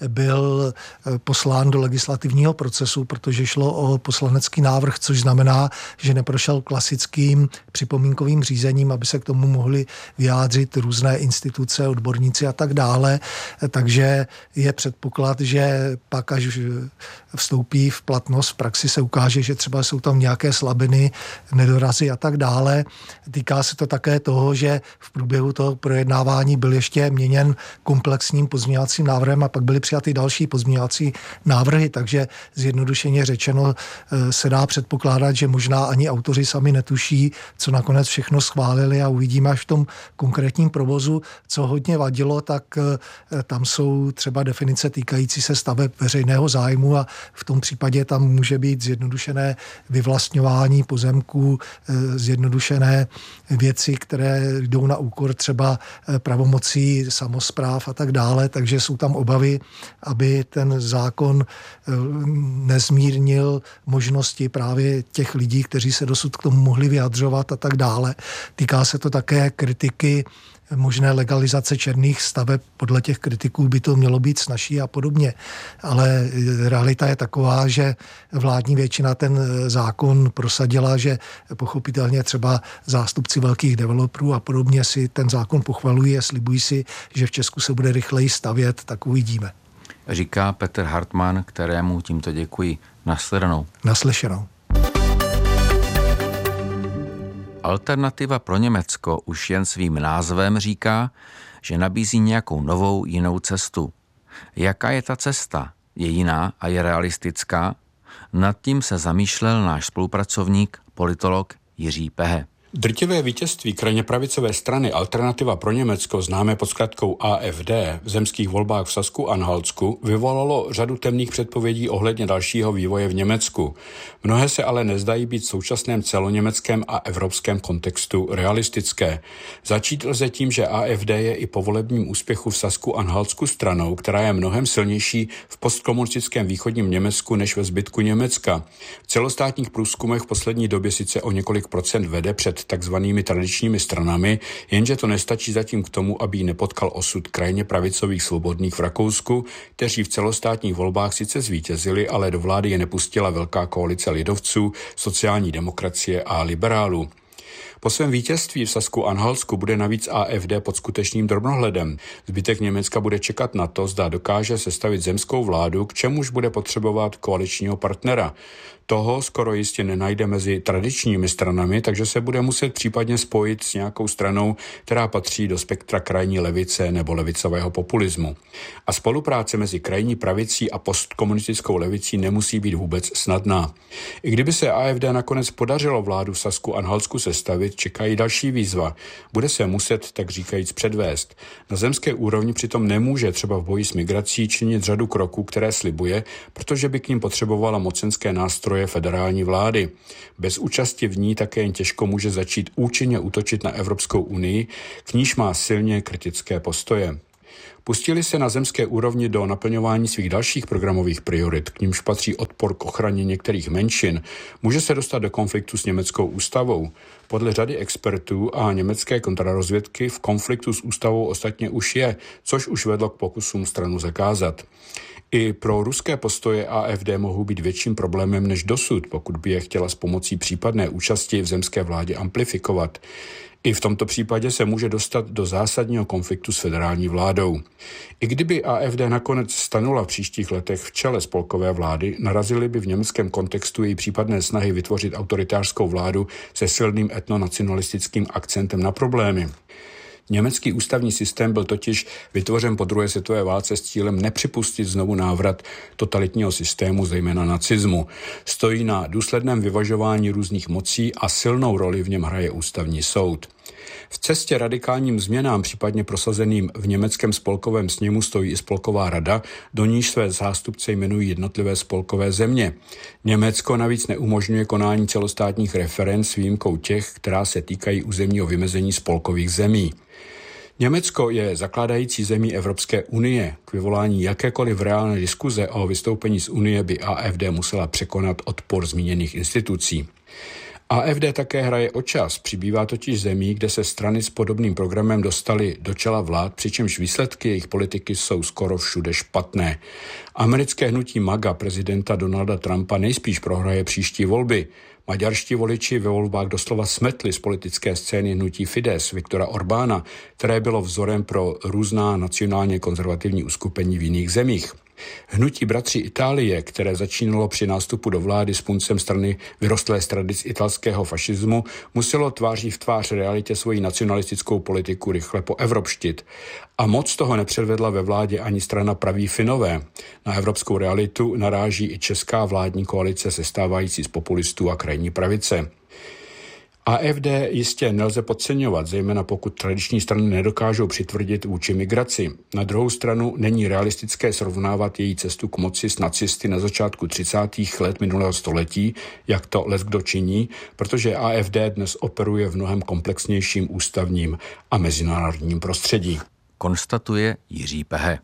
byl poslán do legislativního procesu, protože šlo o poslanecký návrh, což znamená, že neprošel klasickým připomínkovým řízením, aby se k tomu mohli vyjádřit různé instituce, odborníci a tak dále. Takže je předpoklad, že pak, až vstoupí v platnost, v praxi se ukáže, že třeba jsou tam nějaké slabiny, nedorazy a tak dále. Týká se to také toho, že v průběhu toho projednávání byl ještě měněn komplexním pozměňovacím návrhem a pak byly přijaty další pozměňovací návrhy, takže zjednodušeně řečeno se dá předpokládat, že možná ani autoři sami netuší, co nakonec všechno schválili a uvidíme až v tom konkrétním provozu. Co hodně vadilo, tak tam jsou třeba definice týkající se staveb veřejného zájmu a v tom případě tam může být zjednodušené vyvlastňování pozemků, zjednodušené věci, které jdou na úkor třeba pravomocí samospráv a tak dále, takže jsou tam obavy, aby ten zákon nezmírnil možnosti právě těch lidí, kteří se dosud k tomu mohli vyjadřovat a tak dále. Týká se to také kritiky možné legalizace černých staveb. Podle těch kritiků by to mělo být snazší a podobně. Ale realita je taková, že vládní většina ten zákon prosadila, že pochopitelně třeba zástupci velkých developerů a podobně si ten zákon pochvalují a slibují si, že v Česku se bude rychleji stavět, tak uvidíme. Říká Petr Hartmann, kterému tímto děkuji. Naslyšenou. Naslyšenou. Alternativa pro Německo už jen svým názvem říká, že nabízí nějakou novou, jinou cestu. Jaká je ta cesta? Je jiná a je realistická? Nad tím se zamýšlel náš spolupracovník, politolog Jiří Pehe. Drtivé vítězství krajně pravicové strany Alternativa pro Německo, známé pod zkratkou A F D, v zemských volbách v Sasku-Anhaltsku vyvolalo řadu temných předpovědí ohledně dalšího vývoje v Německu. Mnohé se ale nezdají být v současném celoněmeckém a evropském kontextu realistické. Začít lze tím, že A F D je i po volebním úspěchu v Sasku-Anhaltsku stranou, která je mnohem silnější v postkomunistickém východním Německu než ve zbytku Německa. V celostátních průzkumech v poslední době sice o několik procent vede před takzvanými tradičními stranami, jenže to nestačí zatím k tomu, aby ji nepotkal osud krajně pravicových svobodných v Rakousku, kteří v celostátních volbách sice zvítězili, ale do vlády je nepustila velká koalice lidovců, sociální demokracie a liberálů. Po svém vítězství v Sasku-Anhaltsku bude navíc A F D pod skutečným drobnohledem. Zbytek Německa bude čekat na to, zda dokáže sestavit zemskou vládu, k čemuž bude potřebovat koaličního partnera. Toho skoro jistě nenajde mezi tradičními stranami, takže se bude muset případně spojit s nějakou stranou, která patří do spektra krajní levice nebo levicového populismu. A spolupráce mezi krajní pravicí a postkomunistickou levicí nemusí být vůbec snadná. I kdyby se A F D nakonec podařilo vládu v Sasku-Anhaltsku sestavit, čekají další výzva. Bude se muset, tak říkajíc, předvést. Na zemské úrovni přitom nemůže třeba v boji s migrací činit řadu kroků, které slibuje, protože by k ním potřebovala mocenské nástroje federální vlády. Bez účasti v ní také jen těžko může začít účinně útočit na Evropskou unii, k níž má silně kritické postoje. Pustili se na zemské úrovni do naplňování svých dalších programových priorit, k nímž patří odpor k ochraně některých menšin, může se dostat do konfliktu s německou ústavou. Podle řady expertů a německé kontrarozvědky v konfliktu s ústavou ostatně už je, což už vedlo k pokusům stranu zakázat. I pro ruské postoje A F D mohou být větším problémem než dosud, pokud by je chtěla s pomocí případné účasti v zemské vládě amplifikovat. I v tomto případě se může dostat do zásadního konfliktu s federální vládou. I kdyby A F D nakonec stanula v příštích letech v čele spolkové vlády, narazily by v německém kontextu její případné snahy vytvořit autoritářskou vládu se silným etnonacionalistickým akcentem na problémy. Německý ústavní systém byl totiž vytvořen po druhé světové válce s cílem nepřipustit znovu návrat totalitního systému, zejména nacismu. Stojí na důsledném vyvažování různých mocí a silnou roli v něm hraje ústavní soud. V cestě radikálním změnám, případně prosazeným v německém spolkovém sněmu, stojí i spolková rada, do níž své zástupce jmenují jednotlivé spolkové země. Německo navíc neumožňuje konání celostátních referend s výjimkou těch, která se týkají územního vymezení spolkových zemí. Německo je zakládající zemí Evropské unie. K vyvolání jakékoliv reálné diskuze o vystoupení z unie by A F D musela překonat odpor zmíněných institucí. A F D také hraje o čas, přibývá totiž zemí, kde se strany s podobným programem dostaly do čela vlád, přičemž výsledky jejich politiky jsou skoro všude špatné. Americké hnutí MAGA prezidenta Donalda Trumpa nejspíš prohraje příští volby. Maďarští voliči ve volbách doslova smetli z politické scény hnutí Fidesz Viktora Orbána, které bylo vzorem pro různá nacionálně konzervativní uskupení v jiných zemích. Hnutí Bratří Itálie, které začínalo při nástupu do vlády s puncem strany vyrostlé z tradic italského fašismu, muselo tváří v tvář realitě svoji nacionalistickou politiku rychle poevropštit. A moc toho nepředvedla ve vládě ani strana Praví Finové. Na evropskou realitu naráží i česká vládní koalice sestávající z populistů a krajní pravice. A F D jistě nelze podceňovat, zejména pokud tradiční strany nedokážou přitvrdit vůči migraci. Na druhou stranu není realistické srovnávat její cestu k moci s nacisty na začátku třicátých let minulého století, jak to leckdo činí, protože A F D dnes operuje v mnohem komplexnějším ústavním a mezinárodním prostředí. Konstatuje Jiří Pehe.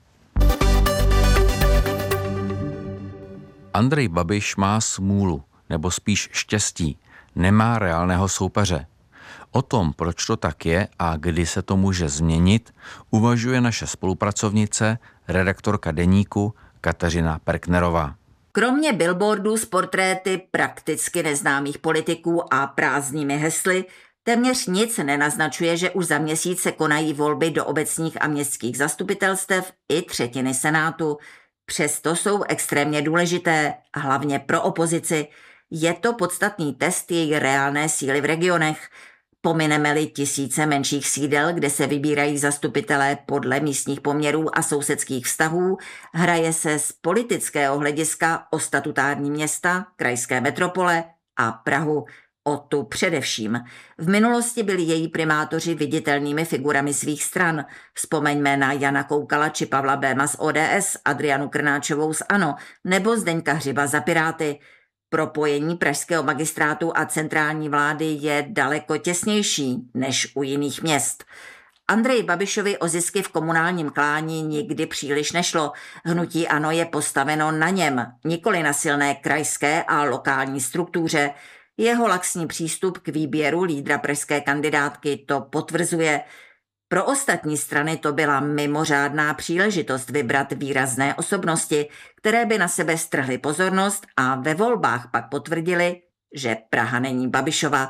Andrej Babiš má smůlu, nebo spíš štěstí. Nemá reálného soupeře. O tom, proč to tak je a kdy se to může změnit, uvažuje naše spolupracovnice, redaktorka Deníku Kateřina Perknerová. Kromě billboardů s portréty prakticky neznámých politiků a prázdnými hesly, téměř nic nenaznačuje, že už za měsíc se konají volby do obecních a městských zastupitelstev i třetiny Senátu. Přesto jsou extrémně důležité, hlavně pro opozici. Je to podstatný test její reálné síly v regionech. Pomineme-li tisíce menších sídel, kde se vybírají zastupitelé podle místních poměrů a sousedských vztahů, hraje se z politického hlediska o statutární města, krajské metropole a Prahu. O tu především. V minulosti byli její primátoři viditelnými figurami svých stran. Vzpomeňme na Jana Koukala či Pavla Béma z O D S, Adrianu Krnáčovou z ANO nebo Zdeňka Hřiba za Piráty. Propojení pražského magistrátu a centrální vlády je daleko těsnější než u jiných měst. Andreji Babišovi o zisky v komunálním klání nikdy příliš nešlo. Hnutí ANO je postaveno na něm, nikoli na silné krajské a lokální struktuře. Jeho laxní přístup k výběru lídra pražské kandidátky to potvrzuje. Pro ostatní strany to byla mimořádná příležitost vybrat výrazné osobnosti, které by na sebe strhly pozornost a ve volbách pak potvrdili, že Praha není Babišova.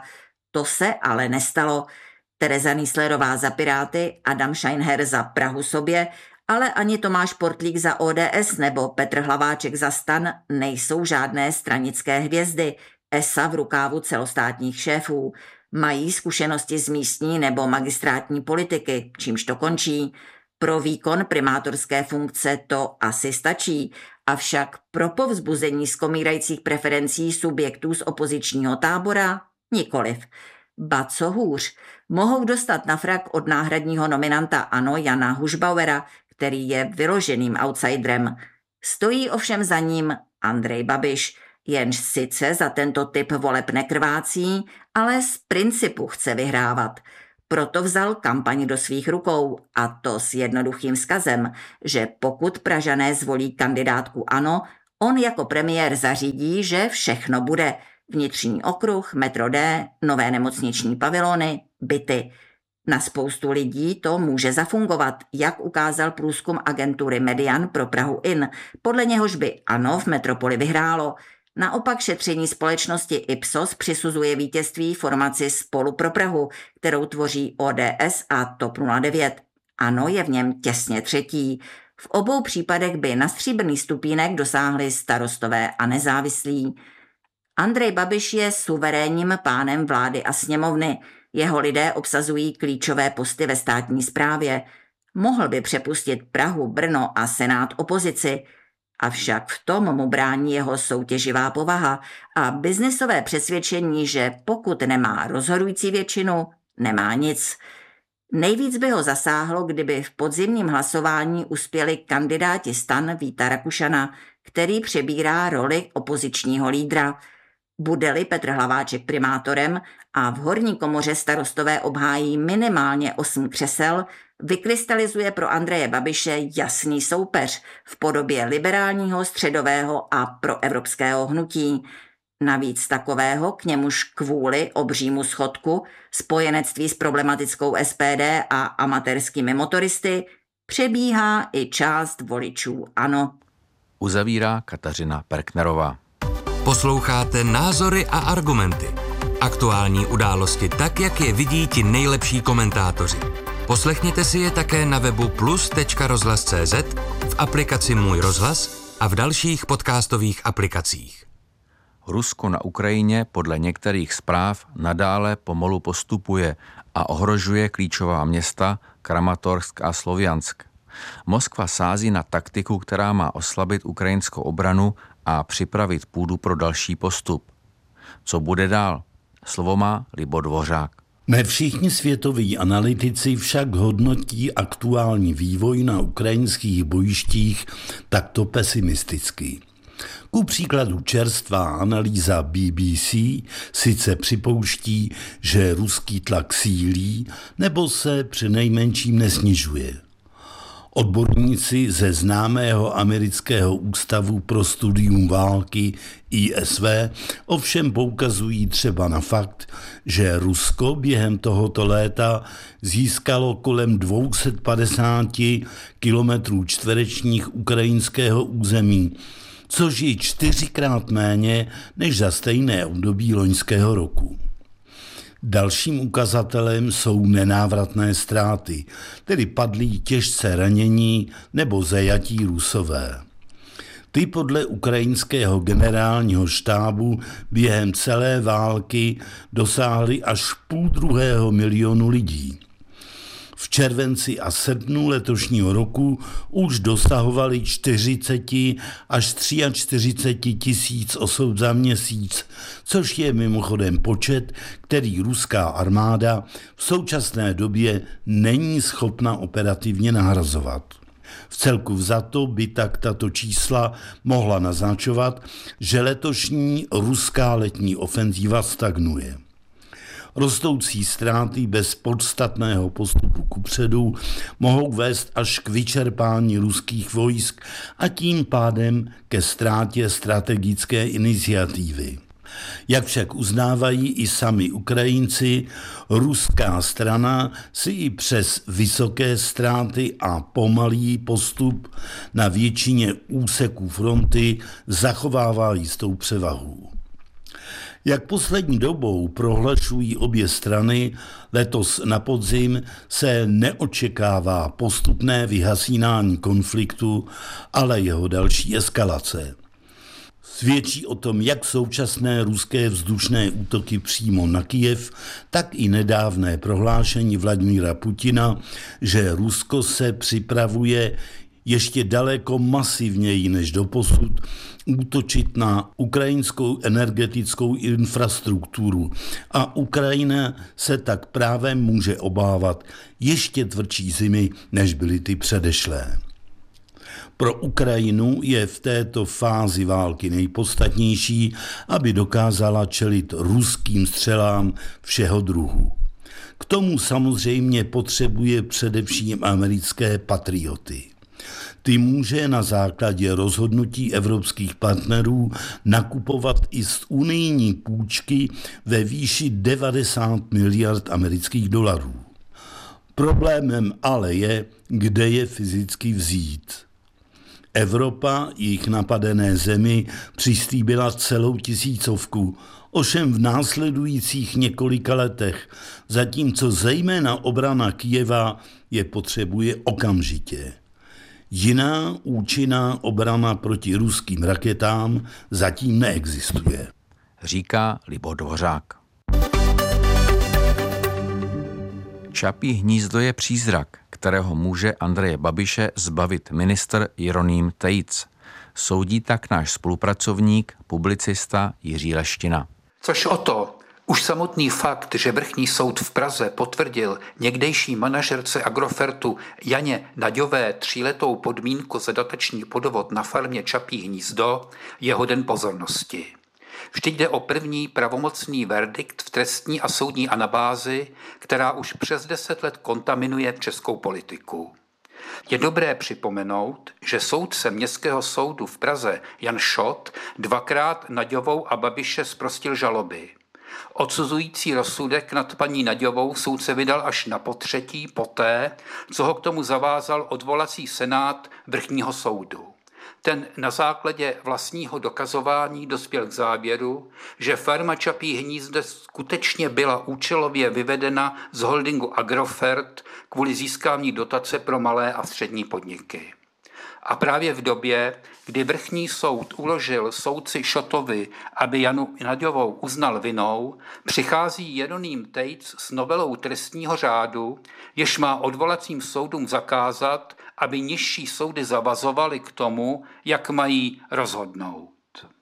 To se ale nestalo. Tereza Nýslerová za Piráty, Adam Scheinher za Prahu sobě, ale ani Tomáš Portlík za O D S nebo Petr Hlaváček za STAN nejsou žádné stranické hvězdy, esa v rukávu celostátních šéfů. Mají zkušenosti z místní nebo magistrátní politiky, čímž to končí. Pro výkon primátorské funkce to asi stačí, avšak pro povzbuzení skomírajících preferencí subjektů z opozičního tábora nikoliv. Ba co hůř, mohou dostat na frak od náhradního nominanta ANO Jana Hušbauera, který je vyloženým outsiderem. Stojí ovšem za ním Andrej Babiš, jenž sice za tento typ voleb nekrvácí, ale z principu chce vyhrávat. Proto vzal kampaň do svých rukou, a to s jednoduchým vzkazem, že pokud Pražané zvolí kandidátku ANO, on jako premiér zařídí, že všechno bude. Vnitřní okruh, metro D, nové nemocniční pavilony, byty. Na spoustu lidí to může zafungovat, jak ukázal průzkum agentury Median pro Prahu In. Podle něhož by ANO v metropoli vyhrálo. Naopak šetření společnosti Ipsos přisuzuje vítězství formaci Spolu pro Prahu, kterou tvoří O D S a T O P nula devět. ANO je v něm těsně třetí. V obou případech by na stříbrný stupínek dosáhli Starostové a nezávislí. Andrej Babiš je suverénním pánem vlády a sněmovny. Jeho lidé obsazují klíčové posty ve státní správě. Mohl by přepustit Prahu, Brno a Senát opozici. Avšak v tom mu brání jeho soutěživá povaha a biznisové přesvědčení, že pokud nemá rozhodující většinu, nemá nic. Nejvíc by ho zasáhlo, kdyby v podzimním hlasování uspěli kandidáti STAN Víta Rakušana, který přebírá roli opozičního lídra. Bude-li Petr Hlaváček primátorem a v horní komoře Starostové obhájí minimálně osm křesel, vykrystalizuje pro Andreje Babiše jasný soupeř v podobě liberálního, středového a proevropského hnutí. Navíc takového, k němuž kvůli obřímu schodku, spojenectví s problematickou S P D a amatérskými motoristy, přebíhá i část voličů ANO. Uzavírá Kateřina Perknerová. Posloucháte Názory a argumenty. Aktuální události tak, jak je vidí ti nejlepší komentátoři. Poslechněte si je také na webu plus tečka rozhlas tečka cé zet, v aplikaci Můj rozhlas a v dalších podcastových aplikacích. Rusko na Ukrajině podle některých zpráv nadále pomalu postupuje a ohrožuje klíčová města Kramatorsk a Sloviansk. Moskva sází na taktiku, která má oslabit ukrajinskou obranu a připravit půdu pro další postup. Co bude dál? Slovo má Libor Dvořák. Ne všichni světoví analytici však hodnotí aktuální vývoj na ukrajinských bojištích takto pesimisticky. Ku příkladu čerstvá analýza B B C sice připouští, že ruský tlak sílí nebo se přinejmenším nesnižuje. Odborníci ze známého amerického ústavu pro studium války I S V ovšem poukazují třeba na fakt, že Rusko během tohoto léta získalo kolem dvě stě padesát kilometrů čtverečních ukrajinského území, což je čtyřikrát méně než za stejné období loňského roku. Dalším ukazatelem jsou nenávratné ztráty, tedy padlí těžce ranění nebo zajatí Rusové. Ty podle ukrajinského generálního štábu během celé války dosáhly až půl druhého milionu lidí. V červenci a srpnu letošního roku už dosahovali čtyřicet až čtyřicet tři tisíc osob za měsíc, což je mimochodem počet, který ruská armáda v současné době není schopna operativně nahrazovat. V celku vzato by tak tato čísla mohla naznačovat, že letošní ruská letní ofenzíva stagnuje. Rostoucí ztráty bez podstatného postupu kupředu mohou vést až k vyčerpání ruských vojsk a tím pádem ke ztrátě strategické iniciativy. Jak však uznávají i sami Ukrajinci, ruská strana si i přes vysoké ztráty a pomalý postup na většině úseků fronty zachovává jistou převahu. Jak poslední dobou prohlašují obě strany, letos na podzim se neočekává postupné vyhasínání konfliktu, ale jeho další eskalace. Svědčí o tom jak současné ruské vzdušné útoky přímo na Kyjev, tak i nedávné prohlášení Vladimíra Putina, že Rusko se připravuje ještě daleko masivněji než doposud útočit na ukrajinskou energetickou infrastrukturu a Ukrajina se tak právě může obávat ještě tvrdší zimy, než byly ty předešlé. Pro Ukrajinu je v této fázi války nejpodstatnější, aby dokázala čelit ruským střelám všeho druhu. K tomu samozřejmě potřebuje především americké patrioty. Ty může na základě rozhodnutí evropských partnerů nakupovat i z unijní půjčky ve výši devadesát miliard amerických dolarů. Problémem ale je, kde je fyzicky vzít. Evropa jich napadené zemi přislíbila celou tisícovku, ovšem v následujících několika letech, zatímco zejména obrana Kyjeva je potřebuje okamžitě. Jiná účinná obrana proti ruským raketám zatím neexistuje. Říká Libor Dvořák. Čapí hnízdo je přízrak, kterého může Andreje Babiše zbavit ministr Jeroným Tejc. Soudí tak náš spolupracovník, publicista Jiří Leština. Což o to, už samotný fakt, že vrchní soud v Praze potvrdil někdejší manažerce Agrofertu Janě Naďové tříletou podmínku za dotační podvod na farmě Čapí hnízdo, je hoden pozornosti. Vždyť jde o první pravomocný verdikt v trestní a soudní anabázi, která už přes deset let kontaminuje českou politiku. Je dobré připomenout, že soudce Městského soudu v Praze Jan Šot dvakrát Naďovou a Babiše zprostil žaloby. Odsuzující rozsudek nad paní Naďovou soudce vydal až na potřetí poté, co ho k tomu zavázal odvolací senát vrchního soudu. Ten na základě vlastního dokazování dospěl k závěru, že farma Čapí hnízdo skutečně byla účelově vyvedena z holdingu Agrofert kvůli získání dotace pro malé a střední podniky. A právě v době, kdy vrchní soud uložil soudci Šotovi, aby Janu Naďovou uznal vinou, přichází Jeroným Tejc s novelou trestního řádu, jež má odvolacím soudům zakázat, aby nižší soudy zavazovaly k tomu, jak mají rozhodnout.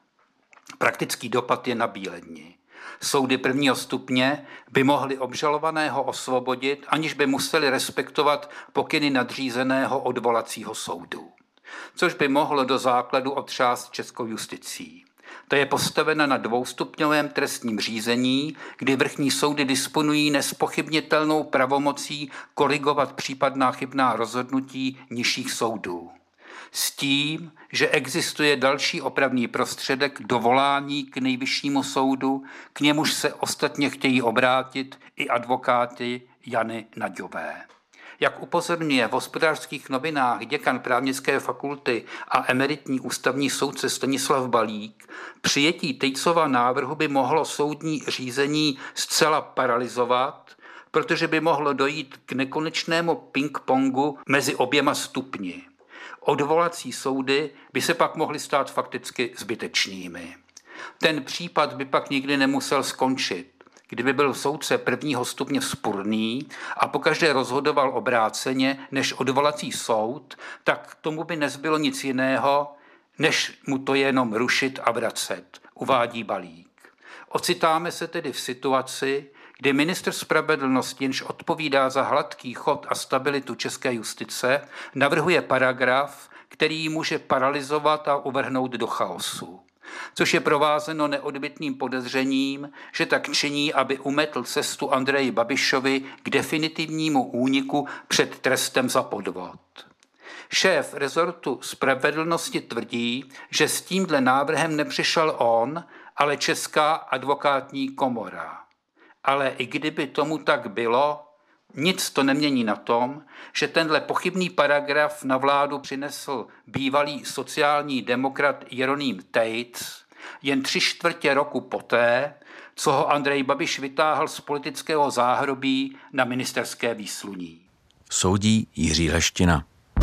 Praktický dopad je nabíledni. Soudy prvního stupně by mohly obžalovaného osvobodit, aniž by museli respektovat pokyny nadřízeného odvolacího soudu, což by mohlo do základu otřást českou justicí. Ta je postavena na dvoustupňovém trestním řízení, kdy vrchní soudy disponují nespochybnitelnou pravomocí korigovat případná chybná rozhodnutí nižších soudů. S tím, že existuje další opravný prostředek dovolání k nejvyššímu soudu, k němuž se ostatně chtějí obrátit i advokáty Jany Naďové. Jak upozorňuje v Hospodářských novinách děkan právnické fakulty a emeritní ústavní soudce Stanislav Balík, přijetí Tejcova návrhu by mohlo soudní řízení zcela paralyzovat, protože by mohlo dojít k nekonečnému ping-pongu mezi oběma stupni. Odvolací soudy by se pak mohly stát fakticky zbytečnými. Ten případ by pak nikdy nemusel skončit. Kdyby byl soudce prvního stupně vzpurný a pokaždé rozhodoval obráceně než odvolací soud, tak tomu by nezbylo nic jiného, než mu to jenom rušit a vracet, uvádí Balík. Ocitáme se tedy v situaci, kdy ministr spravedlnosti, jenž odpovídá za hladký chod a stabilitu české justice, navrhuje paragraf, který může paralyzovat a uvrhnout do chaosu, což je provázeno neodbytným podezřením, že tak činí, aby umetl cestu Andreji Babišovi k definitivnímu úniku před trestem za podvod. Šéf rezortu spravedlnosti tvrdí, že s tímhle návrhem nepřišel on, ale Česká advokátní komora. Ale i kdyby tomu tak bylo, nic to nemění na tom, že tenhle pochybný paragraf na vládu přinesl bývalý sociální demokrat Jeroným Tejc, jen tři čtvrtě roku poté, co ho Andrej Babiš vytáhl z politického záhrobí na ministerské výsluní. Soudí Jiří Leština.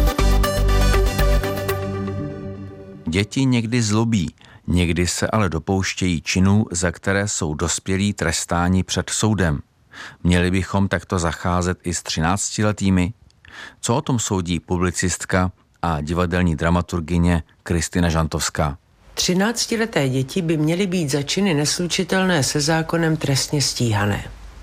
Děti někdy zlobí, někdy se ale dopouštějí činů, za které jsou dospělí trestáni před soudem. Měli bychom takto zacházet i s třináctiletými? Co o tom soudí publicistka a divadelní dramaturgyně Kristina Žantovská? Třináctileté děti by měly být za činy neslučitelné se zákonem trestně stíhané.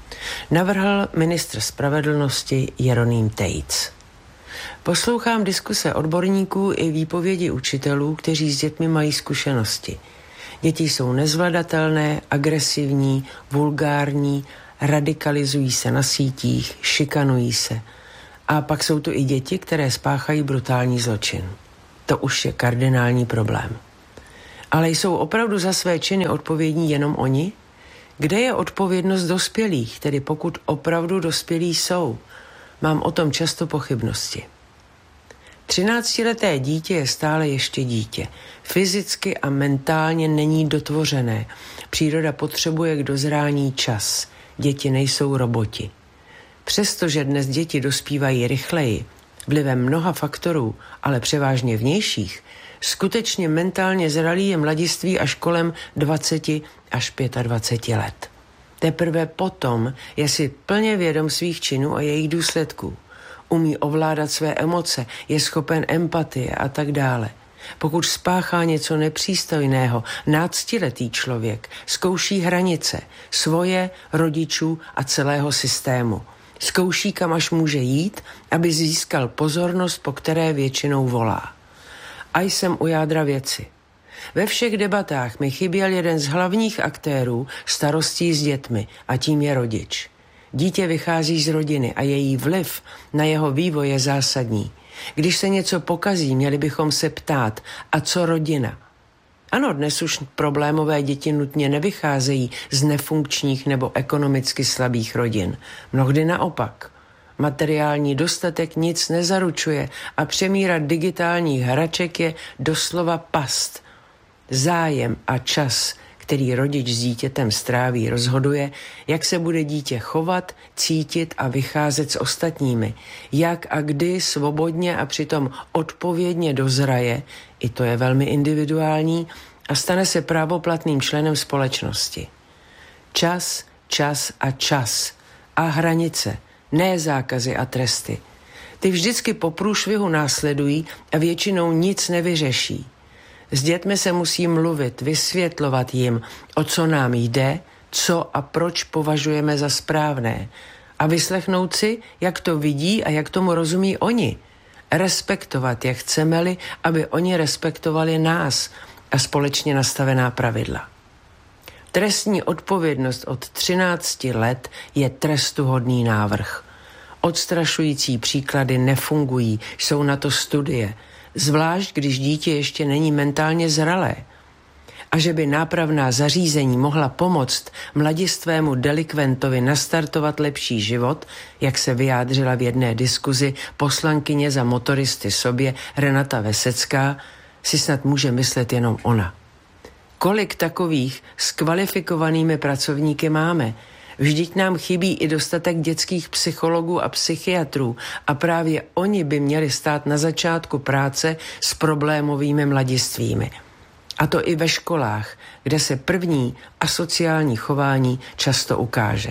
Navrhl ministr spravedlnosti Jeroným Tejc. Poslouchám diskuse odborníků i výpovědi učitelů, kteří s dětmi mají zkušenosti. Děti jsou nezvladatelné, agresivní, vulgární, radikalizují se na sítích, šikanují se. A pak jsou tu i děti, které spáchají brutální zločin. To už je kardinální problém. Ale jsou opravdu za své činy odpovědní jenom oni? Kde je odpovědnost dospělých, tedy pokud opravdu dospělí jsou? Mám o tom často pochybnosti. Třináctileté dítě je stále ještě dítě. Fyzicky a mentálně není dotvořené. Příroda potřebuje k dozrání čas. Děti nejsou roboti. Přestože dnes děti dospívají rychleji, vlivem mnoha faktorů, ale převážně vnějších, skutečně mentálně zralí je mladiství až kolem dvacet až dvacet pět let. Teprve potom je si plně vědom svých činů a jejich důsledků. Umí ovládat své emoce, je schopen empatie a tak dále. Pokud spáchá něco nepřístojného, náctiletý člověk zkouší hranice svoje, rodičů a celého systému. Zkouší, kam až může jít, aby získal pozornost, po které většinou volá. A jsem u jádra věci. Ve všech debatách mi chyběl jeden z hlavních aktérů starostí s dětmi a tím je rodič. Dítě vychází z rodiny a její vliv na jeho vývoj je zásadní. Když se něco pokazí, měli bychom se ptát, a co rodina? Ano, dnes už problémové děti nutně nevycházejí z nefunkčních nebo ekonomicky slabých rodin. Mnohdy naopak. Materiální dostatek nic nezaručuje a přemíra digitálních hraček je doslova past. Zájem a čas, který rodič s dítětem stráví, rozhoduje, jak se bude dítě chovat, cítit a vycházet s ostatními, jak a kdy svobodně a přitom odpovědně dozraje, i to je velmi individuální, a stane se právoplatným členem společnosti. Čas, čas a čas a hranice, ne zákazy a tresty. Ty vždycky po průšvihu následují a většinou nic nevyřeší. S dětmi se musí mluvit, vysvětlovat jim, o co nám jde, co a proč považujeme za správné. A vyslechnout si, jak to vidí a jak tomu rozumí oni. Respektovat je chceme-li, aby oni respektovali nás a společně nastavená pravidla. Trestní odpovědnost od třinácti let je trestuhodný návrh. Odstrašující příklady nefungují, jsou na to studie, zvlášť když dítě ještě není mentálně zralé. A že by nápravná zařízení mohla pomoct mladistvému delikventovi nastartovat lepší život, jak se vyjádřila v jedné diskuzi poslankyně za motoristy sobě Renata Vesecká, si snad může myslet jenom ona. Kolik takových s kvalifikovanými pracovníky máme? Vždyť nám chybí i dostatek dětských psychologů a psychiatrů a právě oni by měli stát na začátku práce s problémovými mladistvími. A to i ve školách, kde se první asociální chování často ukáže.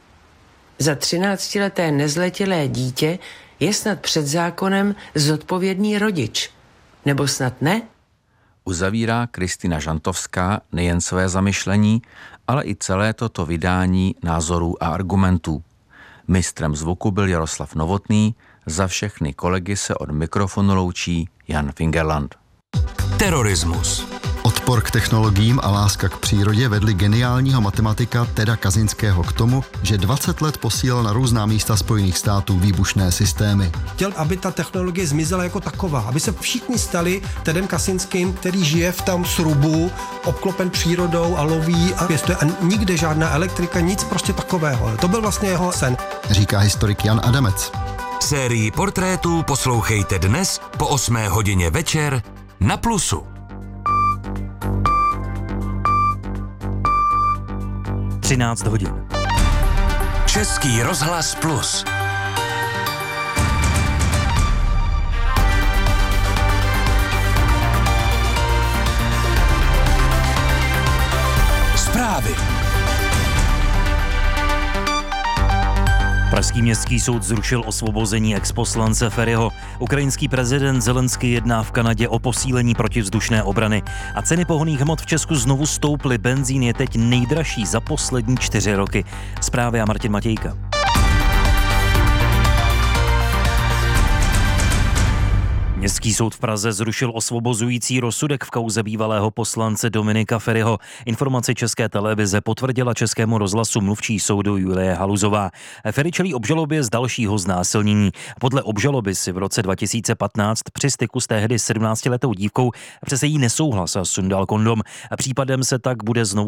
Za třináctileté nezletilé dítě je snad před zákonem zodpovědný rodič. Nebo snad ne? Uzavírá Kristina Žantovská nejen své zamyšlení, ale i celé toto vydání názorů a argumentů. Mistrem zvuku byl Jaroslav Novotný, za všechny kolegy se od mikrofonu loučí Jan Fingerland. Terorismus. Odpor k technologiím a láska k přírodě vedli geniálního matematika Teda Kazinského k tomu, že dvacet let posílal na různá místa Spojených států výbušné systémy. Chtěl, aby ta technologie zmizela jako taková, aby se všichni stali Tedem Kazinským, který žije v tom srubu, obklopen přírodou a loví a pěstuje a nikde žádná elektrika, nic prostě takového. To byl vlastně jeho sen. Říká historik Jan Adamec. Sérii portrétů poslouchejte dnes po osmé hodině večer na Plusu. třináct hodin. Český rozhlas Plus. Zprávy. Pražský městský soud zrušil osvobození exposlance Feriho. Ukrajinský prezident Zelenský jedná v Kanadě o posílení protivzdušné obrany. A ceny pohonných hmot v Česku znovu stouply. Benzín je teď nejdražší za poslední čtyři roky. Zprávy a Martin Matějka. Městský soud v Praze zrušil osvobozující rozsudek v kauze bývalého poslance Dominika Feriho. Informaci České televize potvrdila Českému rozhlasu mluvčí soudu Julie Haluzová. Feri čelí obžalobě z dalšího znásilnění. Podle obžaloby si v roce dva tisíce patnáct při styku s tehdy sedmnáctiletou dívkou přes její nesouhlas sundal kondom. Případem se tak bude znovu